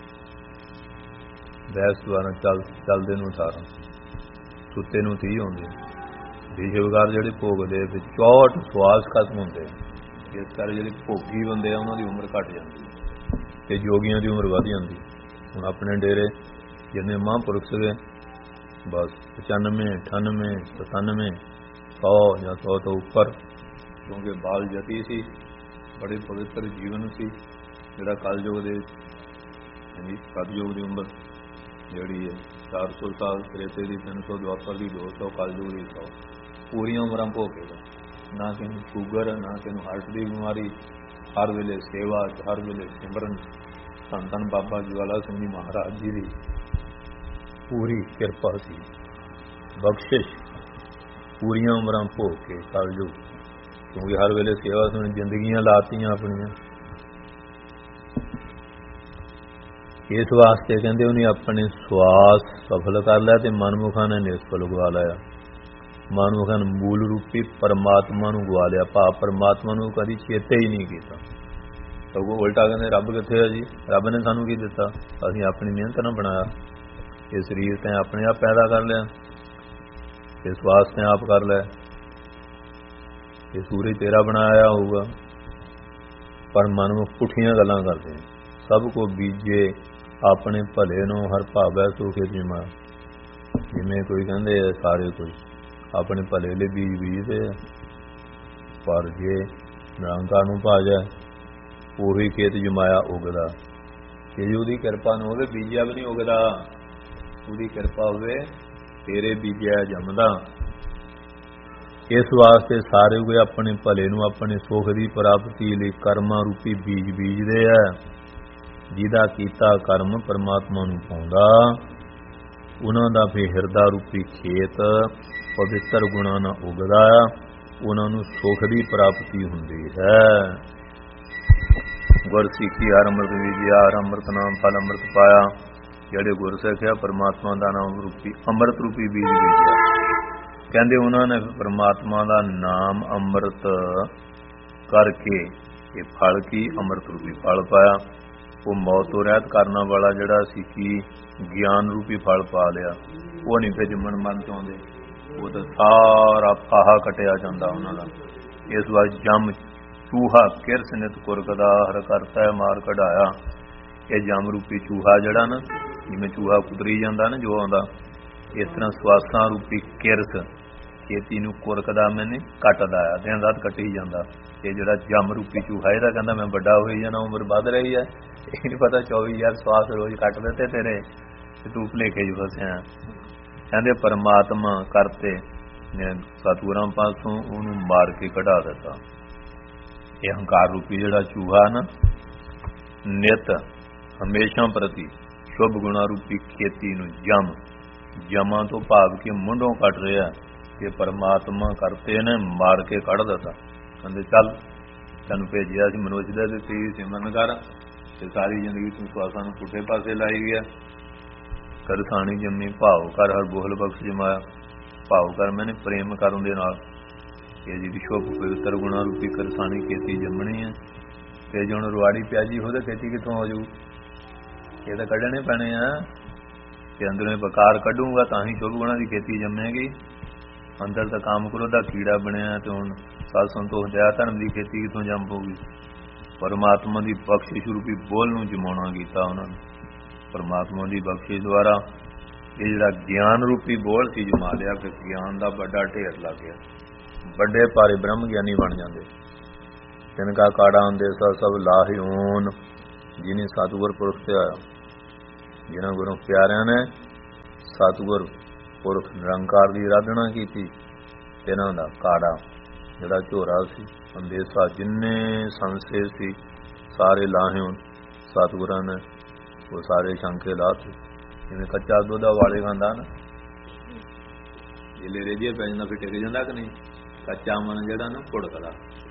ਬੈਸ ਦੁਆਰਾ ਚੱਲ ਚੱਲਦੇ ਨੂੰ ਅਠਾਰਾਂ, ਸੁੱਤੇ ਨੂੰ ਤੀਹ ਆਉਂਦੇ। ਵਿਸ਼ੇ ਵਿਕਾਰ ਜਿਹੜੇ ਭੋਗਦੇ ਤੇ ਚੌਂਹਠ ਸਵਾਸ ਖਤਮ ਹੁੰਦੇ। ਇਸ ਕਰਕੇ ਜਿਹੜੇ ਭੋਗੀ ਬੰਦੇ ਆ ਉਹਨਾਂ ਦੀ ਉਮਰ ਘੱਟ ਜਾਂਦੀ ਤੇ ਯੋਗੀਆਂ ਦੀ ਉਮਰ ਵਧ ਜਾਂਦੀ। ਹੁਣ ਆਪਣੇ ਡੇਰੇ ਜਿੰਨੇ ਮਹਾਂਪੁਰਖ ਸੀਗੇ ਬਸ ਪਚਾਨਵੇਂ ਅਠਾਨਵੇਂ ਸਤਾਨਵੇਂ ਸੌ ਜਾਂ ਸੌ ਤੋਂ ਉੱਪਰ, ਕਿਉਂਕਿ ਬਾਲ ਜਤੀ ਸੀ, ਬੜੇ ਪਵਿੱਤਰ ਜੀਵਨ ਸੀ। ਜਿਹੜਾ ਕਲਯੁਗ ਦੇ ਯਾਨੀ ਸਤਯੁਗ ਦੀ ਉਮਰ ਜਿਹੜੀ ਹੈ ਚਾਰ ਸੌ ਸਾਲ, ਤ੍ਰੇਤੇ ਦੀ ਤਿੰਨ ਸੌ, ਦੁਆਪਰ ਦੀ ਦੋ ਸੌ, ਕਲਯੁਗ ਦੀ ਸੌ, ਪੂਰੀਆਂ ਉਮਰਾਂ ਭੋਗੇਗਾ। ਨਾ ਕਿਸੇ ਨੂੰ ਸ਼ੂਗਰ, ਨਾ ਕਿਸੇ ਨੂੰ ਹਾਰਟ ਦੀ ਬਿਮਾਰੀ, ਹਰ ਵੇਲੇ ਸੇਵਾ, ਹਰ ਵੇਲੇ ਸਿਮਰਨ। ਧੰਨ ਧੰਨ ਬਾਬਾ ਜਵਾਲਾ ਸਿੰਘ ਜੀ ਮਹਾਰਾਜ ਜੀ ਦੀ ਪੂਰੀ ਕਿਰਪਾ ਸੀ, ਬਖਸ਼ਿਸ਼, ਪੂਰੀਆਂ ਉਮਰਾਂ ਭੋਗ ਕੇ ਕਲਯੁਗ, ਕਿਉਂਕਿ ਹਰ ਵੇਲੇ ਸੇਵਾ ਸੁਣ ਜ਼ਿੰਦਗੀਆਂ ਲਾਤੀਆਂ ਆਪਣੀਆਂ। ਇਸ ਵਾਸਤੇ ਕਹਿੰਦੇ ਉਹਨੇ ਆਪਣੇ ਸਵਾਸ ਸਫਲ ਕਰ ਲਿਆ ਤੇ ਮਨਮੁਖਾਂ ਨੇ ਨਿਸਫਲ ਗਵਾ ਲਿਆ। ਮਨਮੁਖਾਂ ਨੇ ਮੂਲ ਰੂਪੀ ਪਰਮਾਤਮਾ ਨੂੰ ਗਵਾ ਲਿਆ। ਭਾਵ ਪਰਮਾਤਮਾ ਨੂੰ ਕਦੀ ਚੇਤੇ ਹੀ ਨਹੀਂ ਕੀਤਾ। ਸਗੋਂ ਉਲਟਾ ਕਹਿੰਦੇ ਰੱਬ ਕਿੱਥੇ ਹੈ ਜੀ, ਰੱਬ ਨੇ ਸਾਨੂੰ ਕੀ ਦਿੱਤਾ, ਅਸੀਂ ਆਪਣੀ ਮਿਹਨਤ ਨਾਲ ਬਣਾਇਆ। ਇਹ ਸਰੀਰ ਤੈਂ ਆਪਣੇ ਆਪ ਪੈਦਾ ਕਰ ਲਿਆ, ਇਹ ਸਵਾਸ ਤੈਂ ਆਪ ਕਰ ਲਿਆ, ਇਹ ਸੂਰਜ ਤੇਰਾ ਬਣਾਇਆ ਹੋਊਗਾ। ਪਰ ਮਨਮੁਖ ਪੁੱਠੀਆਂ ਗੱਲਾਂ ਕਰਦੇ, ਸਭ ਕੋ ਬੀਜੇ ਆਪਣੇ ਭਲੇ ਨੂੰ ਹਰ ਭਾਵੈ ਸੋ ਖੇਤ ਜਮਾਇਆ। ਜਿਵੇਂ ਕੋਈ ਕਹਿੰਦੇ ਆ ਸਾਰੇ ਕੋਈ ਆਪਣੇ ਭਲੇ ਲਈ ਬੀਜ ਬੀਜਦੇ ਆ, ਪਰ ਜੇ ਨਿਰੰਕਾਰ ਨੂੰ ਭਾਜਾ ਉਹੀ ਖੇਤ ਜਮਾਇਆ ਉਗਦਾ। ਜੇ ਉਹਦੀ ਕਿਰਪਾ ਨੂੰ ਹੋਵੇ ਬੀਜਿਆ ਵੀ ਨਹੀਂ ਉਗਦਾ, ਉਹਦੀ ਕਿਰਪਾ ਹੋਵੇ ਤੇਰੇ ਬੀਜਿਆ ਜੰਮਦਾ। ਇਸ ਵਾਸਤੇ ਸਾਰੇ ਕੋਈ ਆਪਣੇ ਭਲੇ ਨੂੰ, ਆਪਣੇ ਸੁੱਖ ਦੀ ਪ੍ਰਾਪਤੀ ਲਈ ਕਰਮਾਂ ਰੂਪੀ ਬੀਜ ਬੀਜਦੇ ਆ। ਜਿਹਦਾ ਕੀਤਾ ਕਰਮ ਪਰਮਾਤਮਾ ਨੂੰ ਪਾਉਂਦਾ, ਉਹਨਾਂ ਦਾ ਫਿਰ ਹਿਰਦਾ ਰੂਪੀ ਖੇਤ ਪਵਿੱਤਰ ਗੁਣਾਂ ਨਾਲ ਉਗਦਾ, ਉਹਨਾਂ ਨੂੰ ਸੁੱਖ ਦੀ ਪ੍ਰਾਪਤੀ ਹੁੰਦੀ ਹੈ। ਗੁਰ ਸਿੱਖੀ ਹਰਿ ਅੰਮ੍ਰਿਤ ਵਿਜਿਆ, ਹਰਿ ਅੰਮ੍ਰਿਤ ਨਾਮ ਫਲ ਅੰਮ੍ਰਿਤ ਪਾਇਆ। ਜਿਹੜੇ ਗੁਰ ਸਿੱਖਿਆ ਪਰਮਾਤਮਾ ਦਾ ਨਾਮ ਰੂਪੀ ਅੰਮ੍ਰਿਤ ਰੂਪੀ ਬੀਜ ਬੀਜਿਆ। ਕਹਿੰਦੇ ਉਹਨਾਂ ਨੇ ਪਰਮਾਤਮਾ ਦਾ ਨਾਮ ਅੰਮ੍ਰਿਤ ਕਰਕੇ ਇਹ ਫਲ ਕੀ ਅੰਮ੍ਰਿਤ ਰੂਪੀ ਫਲ ਪਾਇਆ। ਉਹ ਮੌਤ ਤੋਂ ਰਹਿਤ ਕਰਨ ਵਾਲਾ ਜਿਹੜਾ ਸੀ ਕੀ ਗਿਆਨ ਰੂਪੀ ਫਲ ਪਾ ਲਿਆ। ਉਹ ਨਹੀਂ ਫਿਰ ਜੰਮਣ ਮਰਨ ਚਾਹੁੰਦੇ, ਉਹ ਤਾਂ ਸਾਰਾ ਫਾਹਾ ਕੱਟਿਆ ਜਾਂਦਾ ਉਹਨਾਂ ਦਾ। ਇਸ ਵਾਰ ਜੰਮ ਚੂਹਾ ਕਿਰਸ ਨਿਤ ਕੁਰਕਦਾ ਹਰ ਕਰਤਾ ਮਾਰ ਕਢਾਇਆ। ਇਹ ਜੰਮ ਰੂਪੀ ਚੂਹਾ ਜਿਹੜਾ ਨਾ, ਜਿਵੇਂ ਚੂਹਾ ਕੁਤਰੀ ਜਾਂਦਾ ਨਾ ਜੋ ਆਉਂਦਾ, ਇਸ ਤਰ੍ਹਾਂ ਸਵਾਸਾਂ ਰੂਪੀ ਕਿਰਸ ਖੇਤੀ ਨੂੰ ਕੁਰਕਦਾ ਮੈਨੇ ਕੱਟਦਾ ਆ, ਦਿਨ ਰਾਤ ਕੱਟੀ ਜਾਂਦਾ। ਇਹ ਜਿਹੜਾ ਜੰਮ ਰੂਪੀ ਚੂਹਾ ਇਹਦਾ ਕਹਿੰਦਾ ਮੈਂ ਵੱਡਾ ਹੋਈ ਜਾਣਾ, ਉਮਰ ਵੱਧ ਰਹੀ ਹੈ, ਇਹ ਨਹੀਂ ਪਤਾ ਚੌਵੀ ਹਜ਼ਾਰ ਸਵਾਸ ਰੋਜ਼ ਕੱਟ ਦਿੱਤੇ ਤੇਰੇ ਤੇ ਤੂੰ ਭੁਲੇਖੇ ਚ ਫਸਿਆ। ਕਹਿੰਦੇ ਪਰਮਾਤਮਾ ਕਰਤੇ ਸਤਿਗੁਰਾਂ ਪਾਸੋਂ ਉਹਨੂੰ ਮਾਰ ਕੇ ਕਢਾ ਦਿੱਤਾ। ਇਹ ਹੰਕਾਰ ਰੂਪੀ ਜਿਹੜਾ ਚੂਹਾ ਨਾ, ਨਿਤ ਹਮੇਸ਼ਾ ਪ੍ਰਤੀ ਸ਼ੁਭ ਗੁਣਾ ਰੂਪੀ ਖੇਤੀ ਨੂੰ ਜਮ ਜਮਾਂ ਤੋਂ ਭਾਵ ਕਿ ਮੁੰਡੋਂ ਕੱਟ ਰਿਹਾ, ਕਿ ਪਰਮਾਤਮਾ ਕਰਤੇ ਨੇ ਮਾਰ ਕੇ ਕੱਢ ਦਿੱਤਾ। ਕਹਿੰਦੇ ਚੱਲ ਤੈਨੂੰ ਭੇਜਿਆ ਸੀ ਮਨੁੱਖ ਦਾ ਤੇ ਤੇਰੀ ਸਿਮਰਨ ਕਰ, ਤੇ ਸਾਰੀ ਜ਼ਿੰਦਗੀ ਤੂੰ ਸਵਾਸਾਂ ਨੂੰ ਪੁੱਠੇ ਪਾਸੇ ਲਾਈ ਗਿਆ। ਕਰਸਾਣੀ ਜੰਮੀ ਭਾਵ ਕਰ ਹਰ ਬੋਲ ਬਖਸ਼ ਜਮਾਇਆ। ਭਾਵ ਕਰ ਮੈਨੇ ਪ੍ਰੇਮ ਕਰਨ ਦੇ ਨਾਲ ਇਹ ਜਿਹੜੀ ਸ਼ੁਭ ਪਵਿੱਤਰ ਗੁਣਾ ਰੂਪੀ ਕਰਸਾਣੀ ਖੇਤੀ ਜੰਮਣੀ ਹੈ। ਤੇ ਜੇ ਹੁਣ ਰੁਆੜੀ ਪਿਆਜੀ ਉਹਦੇ ਖੇਤੀ ਕਿੱਥੋਂ ਹੋ ਜਾਊ, ਇਹ ਤਾਂ ਕੱਢਣੇ ਪੈਣੇ ਆ। ਤੇ ਅੰਦਰੋਂ ਬਕਾਰ ਕੱਢੂਗਾ ਤਾਂ ਹੀ ਸ਼ੁਭ ਗੁਣਾ ਦੀ ਖੇਤੀ ਜੰਮੇਗੀ। ਅੰਦਰ ਤਾਂ ਕਾਮ ਕ੍ਰੋਧ ਦਾ ਕੀੜਾ ਬਣਿਆ, ਤੇ ਹੁਣ ਸਾਧ ਸੰਤੋਖ ਦਇਆ ਧਰਮ ਦੀ ਖੇਤੀ ਕਿੱਥੋਂ ਜੰਮ ਪਊਗੀ। ਪਰਮਾਤਮਾ ਦੀ ਬਖਸ਼ਿਸ਼ ਰੂਪੀ ਬੋਲ ਨੂੰ ਜਮਾਉਣਾ ਕੀਤਾ ਉਹਨਾਂ ਨੇ। ਪਰਮਾਤਮਾ ਦੀ ਬਖਸ਼ਿਸ਼ ਦੁਆਰਾ ਇਹ ਜਿਹੜਾ ਗਿਆਨ ਰੂਪੀ ਬੋਲ ਸੀ ਜਮਾ ਲਿਆ, ਫਿਰ ਗਿਆਨ ਦਾ ਵੱਡਾ ਢੇਰ ਲੱਗ ਗਿਆ, ਵੱਡੇ ਭਾਰੇ ਬ੍ਰਹਮ ਗਿਆਨੀ ਬਣ ਜਾਂਦੇ। ਤਿਨਕਾ ਕਾੜਾ ਹੁੰਦੇ ਸਭ ਲਾਹਿਓਨ, ਜਿਹਨੇ ਸਤਿਗੁਰ ਪੁਰਖ ਤੇ ਆਇਆ, ਜਿਹਨਾਂ ਗੁਰੂ ਪਿਆਰਿਆਂ ਨੇ ਸਤਿਗੁਰ ਪੁਰਖ ਨਿਰੰਕਾਰ ਦੀ ਆਰਾਧਨਾ ਕੀਤੀ, ਇਹਨਾਂ ਦਾ ਕਾੜਾ ਜਿਹੜਾ ਝੋਰਾ ਸੀ ਅੰਦੇਸਾ, ਜਿੰਨੇ ਸੰਸੇ ਸੀ ਸਾਰੇ ਲਾਹਿਓਨ, ਸਤਿਗੁਰਾਂ ਨੇ ਉਹ ਸਾਰੇ ਸ਼ੰਕੇ ਲਾਤੇ। ਜਿਵੇਂ ਕੱਚਾ ਦੁੱਧ ਵਾਲੇ ਖਾਂਦਾ ਨਾ, ਜੇ ਰੇਜੇ ਪੈ ਜਾਂਦਾ ਫਿਰ ਟਿਕ ਜਾਂਦਾ ਕਿ ਨਹੀਂ। ਕੱਚਾ ਮਨ ਜਿਹੜਾ ਨਾ ਭੁੜਕਦਾ,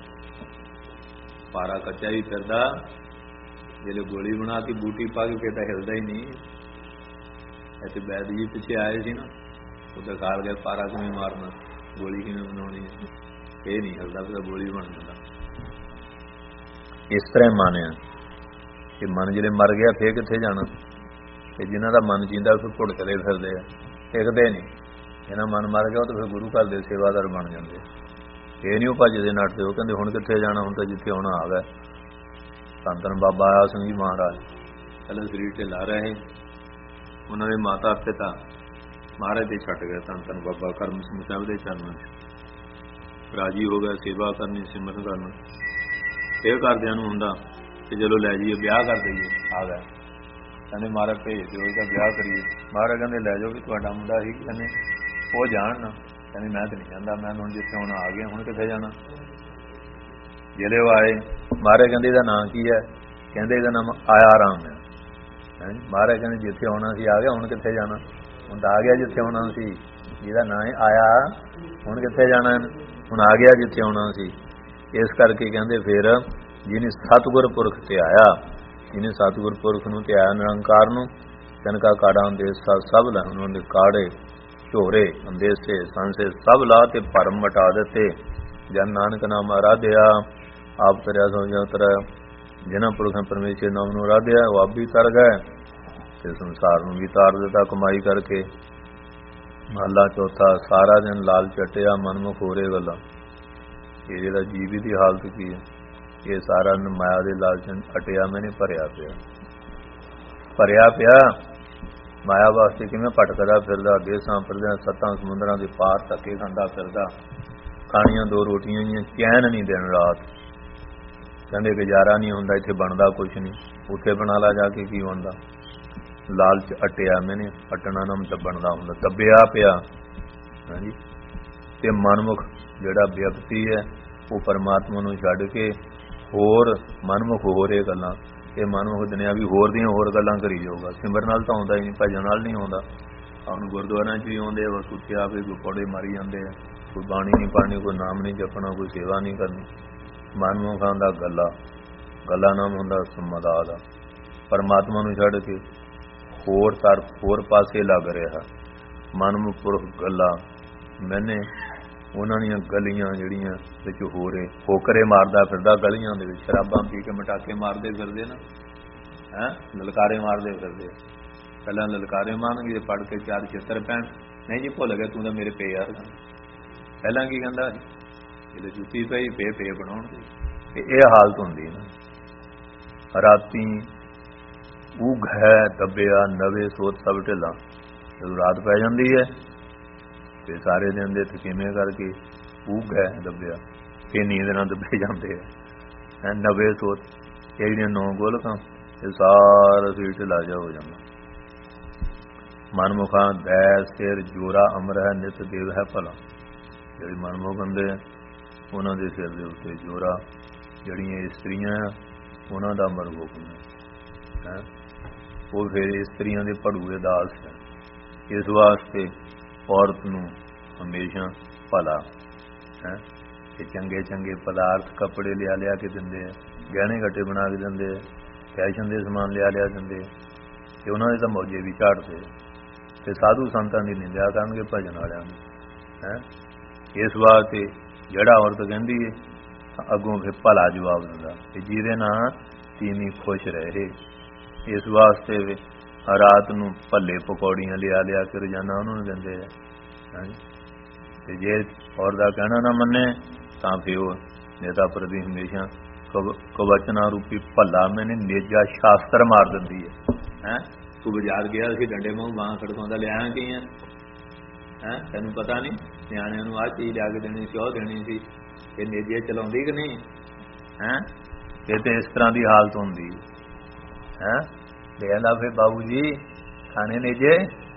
ਪਾਰਾ ਕੱਚਾ ਹੀ ਫਿਰਦਾ, ਜਿਹੜੇ ਗੋਲੀ ਬਣਾ ਕੇ ਬੂਟੀ ਪਾ ਕੇ ਫਿਰ ਤਾਂ ਹਿਲਦਾ ਹੀ ਨਹੀਂ। ਇੱਥੇ ਬੈਦ ਜੀ ਪਿੱਛੇ ਆਏ ਸੀ ਨਾ, ਉਹ ਦਿਖਾ ਗਿਆ ਪਾਰਾ ਕਿਵੇਂ ਮਾਰਨਾ, ਗੋਲੀ ਕਿਵੇਂ ਬਣਾਉਣੀ, ਇਹ ਨਹੀਂ ਹਿਲਦਾ, ਫਿਰ ਗੋਲੀ ਬਣ ਜਾਂਦਾ। ਇਸ ਤਰ੍ਹਾਂ ਮਾਨਿਆ ਕਿ ਮਨ ਜਿਹੜੇ ਮਰ ਗਿਆ ਫੇਰ ਕਿੱਥੇ ਜਾਣਾ, ਤੇ ਜਿਨ੍ਹਾਂ ਦਾ ਮਨ ਜੀਂਦਾ ਫਿਰ ਭੁੜਕਦੇ ਫਿਰਦੇ ਆ, ਟਿਕਦੇ ਨਹੀਂ। ਜਿਹਨਾਂ ਮਨ ਮਰ ਗਿਆ ਉਹ ਤਾਂ ਫਿਰ ਗੁਰੂ ਘਰ ਦੇ ਸੇਵਾਦਾਰ ਬਣ ਜਾਂਦੇ, ਇਹ ਨਹੀਂ ਉਹ ਭੱਜਦੇ ਨੱਠਦੇ। ਉਹ ਕਹਿੰਦੇ ਹੁਣ ਕਿੱਥੇ ਜਾਣਾ, ਹੁਣ ਤਾਂ ਜਿੱਥੇ ਆਉਣਾ ਆ ਗਿਆ। ਧੰਨ ਧੰਨ ਬਾਬਾ ਆਇਆ ਸਿੰਘ ਜੀ ਮਹਾਰਾਜ ਪਹਿਲਾਂ ਸਰੀਰ ਢਿੱਲਾ ਰਹੇ, ਉਹਨਾਂ ਦੇ ਮਾਤਾ ਪਿਤਾ ਮਹਾਰਾਜ ਦੇ ਛੱਡ ਗਏ। ਧੰਨ ਧੰਨ ਬਾਬਾ ਕਰਮ ਸਿੰਘ ਸਾਹਿਬ ਦੇ ਚਰਨਾਂ 'ਚ ਰਾਜੀ ਹੋ ਗਿਆ, ਸੇਵਾ ਕਰਨੀ, ਸਿਮਰਨ ਕਰਨਾ। ਇਹ ਘਰਦਿਆਂ ਨੂੰ ਹੁੰਦਾ ਕਿ ਚਲੋ ਲੈ ਜਾਈਏ, ਵਿਆਹ ਕਰ ਦਈਏ। ਆ ਗਿਆ, ਕਹਿੰਦੇ ਮਹਾਰਾਜ ਭੇਜ ਦਿਓ, ਇਹਦਾ ਵਿਆਹ ਕਰੀਏ। ਮਹਾਰਾਜ ਕਹਿੰਦੇ ਲੈ ਜਾਓ, ਵੀ ਤੁਹਾਡਾ ਮੁੰਡਾ ਸੀ, ਕਹਿੰਦੇ ਉਹ ਜਾਣ ਨਾ। ਕਹਿੰਦੇ ਮੈਂ ਤਾਂ ਨਹੀਂ ਜਾਂਦਾ, ਮੈਂ ਹੁਣ ਜਿੱਥੇ ਹੁਣ ਆ ਗਿਆ, ਹੁਣ ਕਿੱਥੇ ਜਾਣਾ। ਜਿਹੜੇ ਉਹ ਆਏ, ਮਹਾਰਾਜ ਕਹਿੰਦੇ ਇਹਦਾ ਨਾਂ ਕੀ ਹੈ, ਕਹਿੰਦੇ ਇਹਦਾ ਨਾਮ ਆਇਆ ਰਾਮ ਹੈ। ਮਹਾਰਾਜ ਕਹਿੰਦੇ ਜਿੱਥੇ ਆਉਣਾ ਸੀ ਆ ਗਿਆ, ਹੁਣ ਕਿੱਥੇ ਜਾਣਾ। ਹੁਣ ਤਾਂ ਆ ਗਿਆ ਜਿੱਥੇ ਆਉਣਾ ਸੀ, ਜਿਹਦਾ ਨਾਂ ਹੈ ਆਇਆ, ਹੁਣ ਕਿੱਥੇ ਜਾਣਾ, ਹੁਣ ਆ ਗਿਆ ਜਿੱਥੇ ਆਉਣਾ ਸੀ। ਇਸ ਕਰਕੇ ਕਹਿੰਦੇ ਫਿਰ ਜਿਹਨੇ ਸਤਿਗੁਰ ਪੁਰਖ ਤੇ ਆਇਆ, ਜਿਹਨੇ ਸਤਿਗੁਰ ਪੁਰਖ ਨੂੰ ਤੇ ਆਇਆ ਨਿਰੰਕਾਰ ਨੂੰ, ਤਿਨਕਾ ਕਾੜਾ ਅੰਦੇਸਾ ਸਭ ਲਾ, ਉਹਨਾਂ ਦੇ ਕਾੜੇ ਝੋਰੇ ਅੰਦੇਸੇ ਸੰਸੇ ਸਭ ਲਾ ਤੇ ਭਰਮ ਮਟਾ ਦਿੱਤੇ। ਜਨ ਨਾਨਕ ਨਾਮ ਆਰਾਧਿਆ, ਆਪ ਕਰਿਆ ਸੋ ਤਰ, ਜਿਨ੍ਹਾਂ ਪੁਰਖਾਂ ਪਰਮੇਸ਼ਰ ਨਾਮ ਨੂੰ ਆਰਾਧਿਆ ਉਹ ਆਪ ਵੀ ਤਰ ਗਏ ਤੇ ਸੰਸਾਰ ਨੂੰ ਵੀ ਤਾਰ ਦਿੱਤਾ ਕਮਾਈ ਕਰਕੇ। ਮਹਲਾ ਚੌਥਾ, ਸਾਰਾ ਦਿਨ ਲਾਲ ਚਟਿਆ ਮਨਮੁਖ ਹੋਰੇ ਗੱਲਾਂ। ਇਹ ਜਿਹੜਾ ਜੀਵੀ ਦੀ ਹਾਲਤ ਕੀ ਹੈ, ਇਹ ਸਾਰਾ ਮਾਇਆ ਦੇ ਲਾਲਚ ਅਟਿਆ ਮੈਨੇ ਭਰਿਆ ਪਿਆ, ਭਰਿਆ ਪਿਆ ਮਾਇਆ ਵਾਸਤੇ। ਕਿਵੇਂ ਭਟਕਦਾ ਫਿਰਦਾ, ਦੇਸਾਂ ਫਿਰਦਾ, ਸੱਤਾਂ ਸਮੁੰਦਰਾਂ ਦੇ ਪਾਰ ਧੱਕੇ ਖਾਂਦਾ ਫਿਰਦਾ। ਖਾਣੀਆਂ ਦੋ ਰੋਟੀਆਂ ਹੀ, ਚੈਨ ਨਹੀਂ ਦਿਨ ਰਾਤ। ਕਹਿੰਦੇ ਗੁਜ਼ਾਰਾ ਨਹੀਂ ਹੁੰਦਾ, ਇੱਥੇ ਬਣਦਾ ਕੁਛ ਨਹੀਂ, ਉੱਥੇ ਬਣਾ ਲਾ ਜਾ ਕੇ ਕੀ ਬਣਦਾ। ਲਾਲਚ ਅਟਿਆ ਮੈਨੇ, ਅਟਣਾ ਨਾਮ ਦੱਬਣ ਦਾ ਹੁੰਦਾ, ਦੱਬਿਆ ਪਿਆ। ਹਾਂਜੀ, ਤੇ ਮਨਮੁਖ ਜਿਹੜਾ ਵਿਅਕਤੀ ਹੈ ਉਹ ਪਰਮਾਤਮਾ ਨੂੰ ਛੱਡ ਕੇ ਹੋਰ ਮਨਮੁਖ ਹੋਰ ਇਹ ਗੱਲਾਂ, ਇਹ ਮਨਮੁਖ ਦੁਨੀਆ ਵੀ ਹੋਰ ਦੀਆਂ ਹੋਰ ਗੱਲਾਂ ਕਰੀ ਜਾਊਗਾ। ਸਿਮਰਨ ਨਾਲ ਤਾਂ ਆਉਂਦਾ ਹੀ ਨਹੀਂ, ਭਜਨ ਨਾਲ ਨਹੀਂ ਆਉਂਦਾ। ਹੁਣ ਗੁਰਦੁਆਰਿਆਂ 'ਚ ਵੀ ਆਉਂਦੇ ਆ, ਬਸ ਉੱਥੇ ਆ ਕੇ ਗੁਪੌੜੇ ਮਾਰੀ ਜਾਂਦੇ ਆ, ਕੋਈ ਬਾਣੀ ਨਹੀਂ ਪੜ੍ਹਨੀ, ਕੋਈ ਨਾਮ ਨਹੀਂ ਜਪਣਾ, ਕੋਈ ਸੇਵਾ ਨਹੀਂ ਕਰਨੀ। ਮਨਮੁਖਾਂ ਦਾ ਗੱਲਾ, ਗੱਲਾ ਨਾਮ ਹੁੰਦਾ ਸਮਦਾ ਦਾ। ਪਰਮਾਤਮਾ ਨੂੰ ਛੱਡ ਕੇ ਹੋਰ ਤਰ ਹੋਰ ਪਾਸੇ ਲੱਗ ਰਿਹਾ ਮਨਮੁਖ ਪੁਰਖ ਗੱਲਾਂ। ਮੈਨੇ ਉਹਨਾਂ ਦੀਆਂ ਗਲੀਆਂ ਜਿਹੜੀਆਂ ਵਿੱਚ ਹੋਰੇ ਹੋਕਰੇ ਮਾਰਦਾ ਫਿਰਦਾ, ਗਲੀਆਂ ਦੇ ਵਿੱਚ ਸ਼ਰਾਬਾਂ ਪੀ ਕੇ ਮਟਾਕੇ ਮਾਰਦੇ ਫਿਰਦੇ ਨਾ, ਹੈਂ ਲਲਕਾਰੇ ਮਾਰਦੇ ਫਿਰਦੇ। ਪਹਿਲਾਂ ਲਲਕਾਰੇ ਮਾਰਨਗੇ, ਪੜ੍ਹ ਕੇ ਚਾਰ ਛਿੱਤਰ ਪੈਣ, ਨਹੀਂ ਜੀ ਭੁੱਲ ਗਿਆ ਤੂੰ ਤਾਂ ਮੇਰੇ ਪੇ ਯਾਰ। ਪਹਿਲਾਂ ਕੀ ਕਹਿੰਦਾ, ਜਦੋਂ ਜੁੱਤੀ ਪਈ ਪੇ ਪੇ ਬਣਾਉਣਗੇ। ਇਹ ਹਾਲਤ ਹੁੰਦੀ ਨਾ। ਰਾਤੀ ਉਘ ਹੈ ਦੱਬਿਆ ਨਵੇਂ ਸੋਚ ਸਭ ਢਿੱਲਾ। ਜਦੋਂ ਰਾਤ ਪੈ ਜਾਂਦੀ ਹੈ ਤੇ ਸਾਰੇ ਦਿਨ ਦੇ ਥਕੀਵੇਂ ਕਰਕੇ ਉਘ ਹੈ ਦੱਬਿਆ, ਫਿਰ ਨੀਂਦ ਨਾਲ ਦੱਬੇ ਜਾਂਦੇ ਆ। ਨਵੇਂ ਸੋਚ ਇਹ ਜਿਹੜੀਆਂ ਨੌ ਗੋਲਕਾਂ, ਇਹ ਸਾਰਾ ਸਰੀਰ ਢਿੱਲਾ ਜਿਹਾ ਹੋ ਜਾਂਦਾ। ਮਨਮੁਖਾਂ ਦੈ ਸਿਰ ਜੋਰਾ ਅਮਰ ਹੈ, ਨਿਤ ਦੇਵ ਹੈ ਭਲਾ। ਜਿਹੜੇ ਮਨਮੁਖ ਹੁੰਦੇ ਆ ਉਹਨਾਂ ਦੇ ਸਿਰ ਦੇ ਉੱਤੇ ਜੋਰਾ, ਜਿਹੜੀਆਂ ਇਸਤਰੀਆਂ ਆ ਉਹਨਾਂ ਦਾ ਅਮਰ ਹੁਕਮ ਹੈ। ਉਹ ਫਿਰ ਇਸਤਰੀਆਂ ਦੇ ਭੜੂਏ ਦਾਸ ਹੈ। ਇਸ ਵਾਸਤੇ ਔਰਤ ਨੂੰ ਹਮੇਸ਼ਾ ਭਲਾ ਹੈ ਕਿ ਚੰਗੇ ਚੰਗੇ ਪਦਾਰਥ ਕੱਪੜੇ ਲਿਆ ਲਿਆ ਕੇ ਦਿੰਦੇ ਆ, ਗਹਿਣੇ ਗੱਟੇ ਬਣਾ ਕੇ ਦਿੰਦੇ ਆ, ਫੈਸ਼ਨ ਦੇ ਸਮਾਨ ਲਿਆ ਲਿਆ ਦਿੰਦੇ ਆ, ਤੇ ਉਹਨਾਂ ਦੇ ਤਾਂ ਮੌਜੇ ਵੀ ਝਾੜਦੇ ਤੇ ਸਾਧੂ ਸੰਤਾਂ ਦੀ ਨਿੰਦਿਆ ਕਰਨਗੇ ਭਜਨ ਵਾਲਿਆਂ ਨੂੰ। ਹੈ ਇਸ ਵਾਸਤੇ ਜਿਹੜਾ ਔਰਤ ਕਹਿੰਦੀ ਹੈ ਅੱਗੋਂ ਫਿਰ ਭਲਾ ਜਵਾਬ ਦਿੰਦਾ ਕਿ ਜਿਹਦੇ ਨਾਲ ਤੀਵੀਂ ਖੁਸ਼ ਰਹੇ। ਇਸ ਵਾਸਤੇ ਰਾਤ ਨੂੰ ਭੱਲੇ ਪਕੌੜੀਆਂ ਲਿਆ ਲਿਆ ਕੇ ਰੋਜ਼ਾਨਾ ਉਹਨਾਂ ਨੂੰ ਦਿੰਦੇ ਆ। ਤੇ ਜੇ ਔਰਤ ਦਾ ਕਹਿਣਾ ਨਾ ਮੰਨੇ ਤਾਂ ਫਿਰ ਉਹ ਨੇਤਾ ਪ੍ਰਤੀ ਹਮੇਸ਼ਾ ਕਵਚਨਾ ਰੂਪੀ ਭੱਲਾ ਮੈਨੇ ਨੇਜਾ ਸ਼ਾਸਤਰ ਮਾਰ ਦਿੰਦੀ ਹੈ। ਹੈਂ ਤੂੰ ਬਾਜ਼ਾਰ ਗਿਆ ਸੀ ਡੰਡੇ ਮੂੰਹ ਬਾਂਹ ਖੜਕਾਉਂਦਾ ਲਿਆ ਕੀ ਆ ਹੈਂ ਤੈਨੂੰ ਪਤਾ ਨਹੀਂ ਨਿਆਣਿਆਂ ਨੂੰ ਆਹ ਚੀਜ਼ ਲਿਆ ਕੇ ਦੇਣੀ ਸੀ ਉਹ ਦੇਣੀ ਸੀ ਇਹ ਨੇਜੇ ਚਲਾਉਂਦੀ ਕਿ ਨਹੀਂ ਹੈਂ ਇਹ ਤੇ ਇਸ ਤਰ੍ਹਾਂ ਦੀ ਹਾਲਤ ਹੁੰਦੀ ਹੈਂ ਕਹਿੰਦਾ ਫਿਰ ਬਾਬੂ ਜੀ ਖਾਣੇ ਨੇਜੇ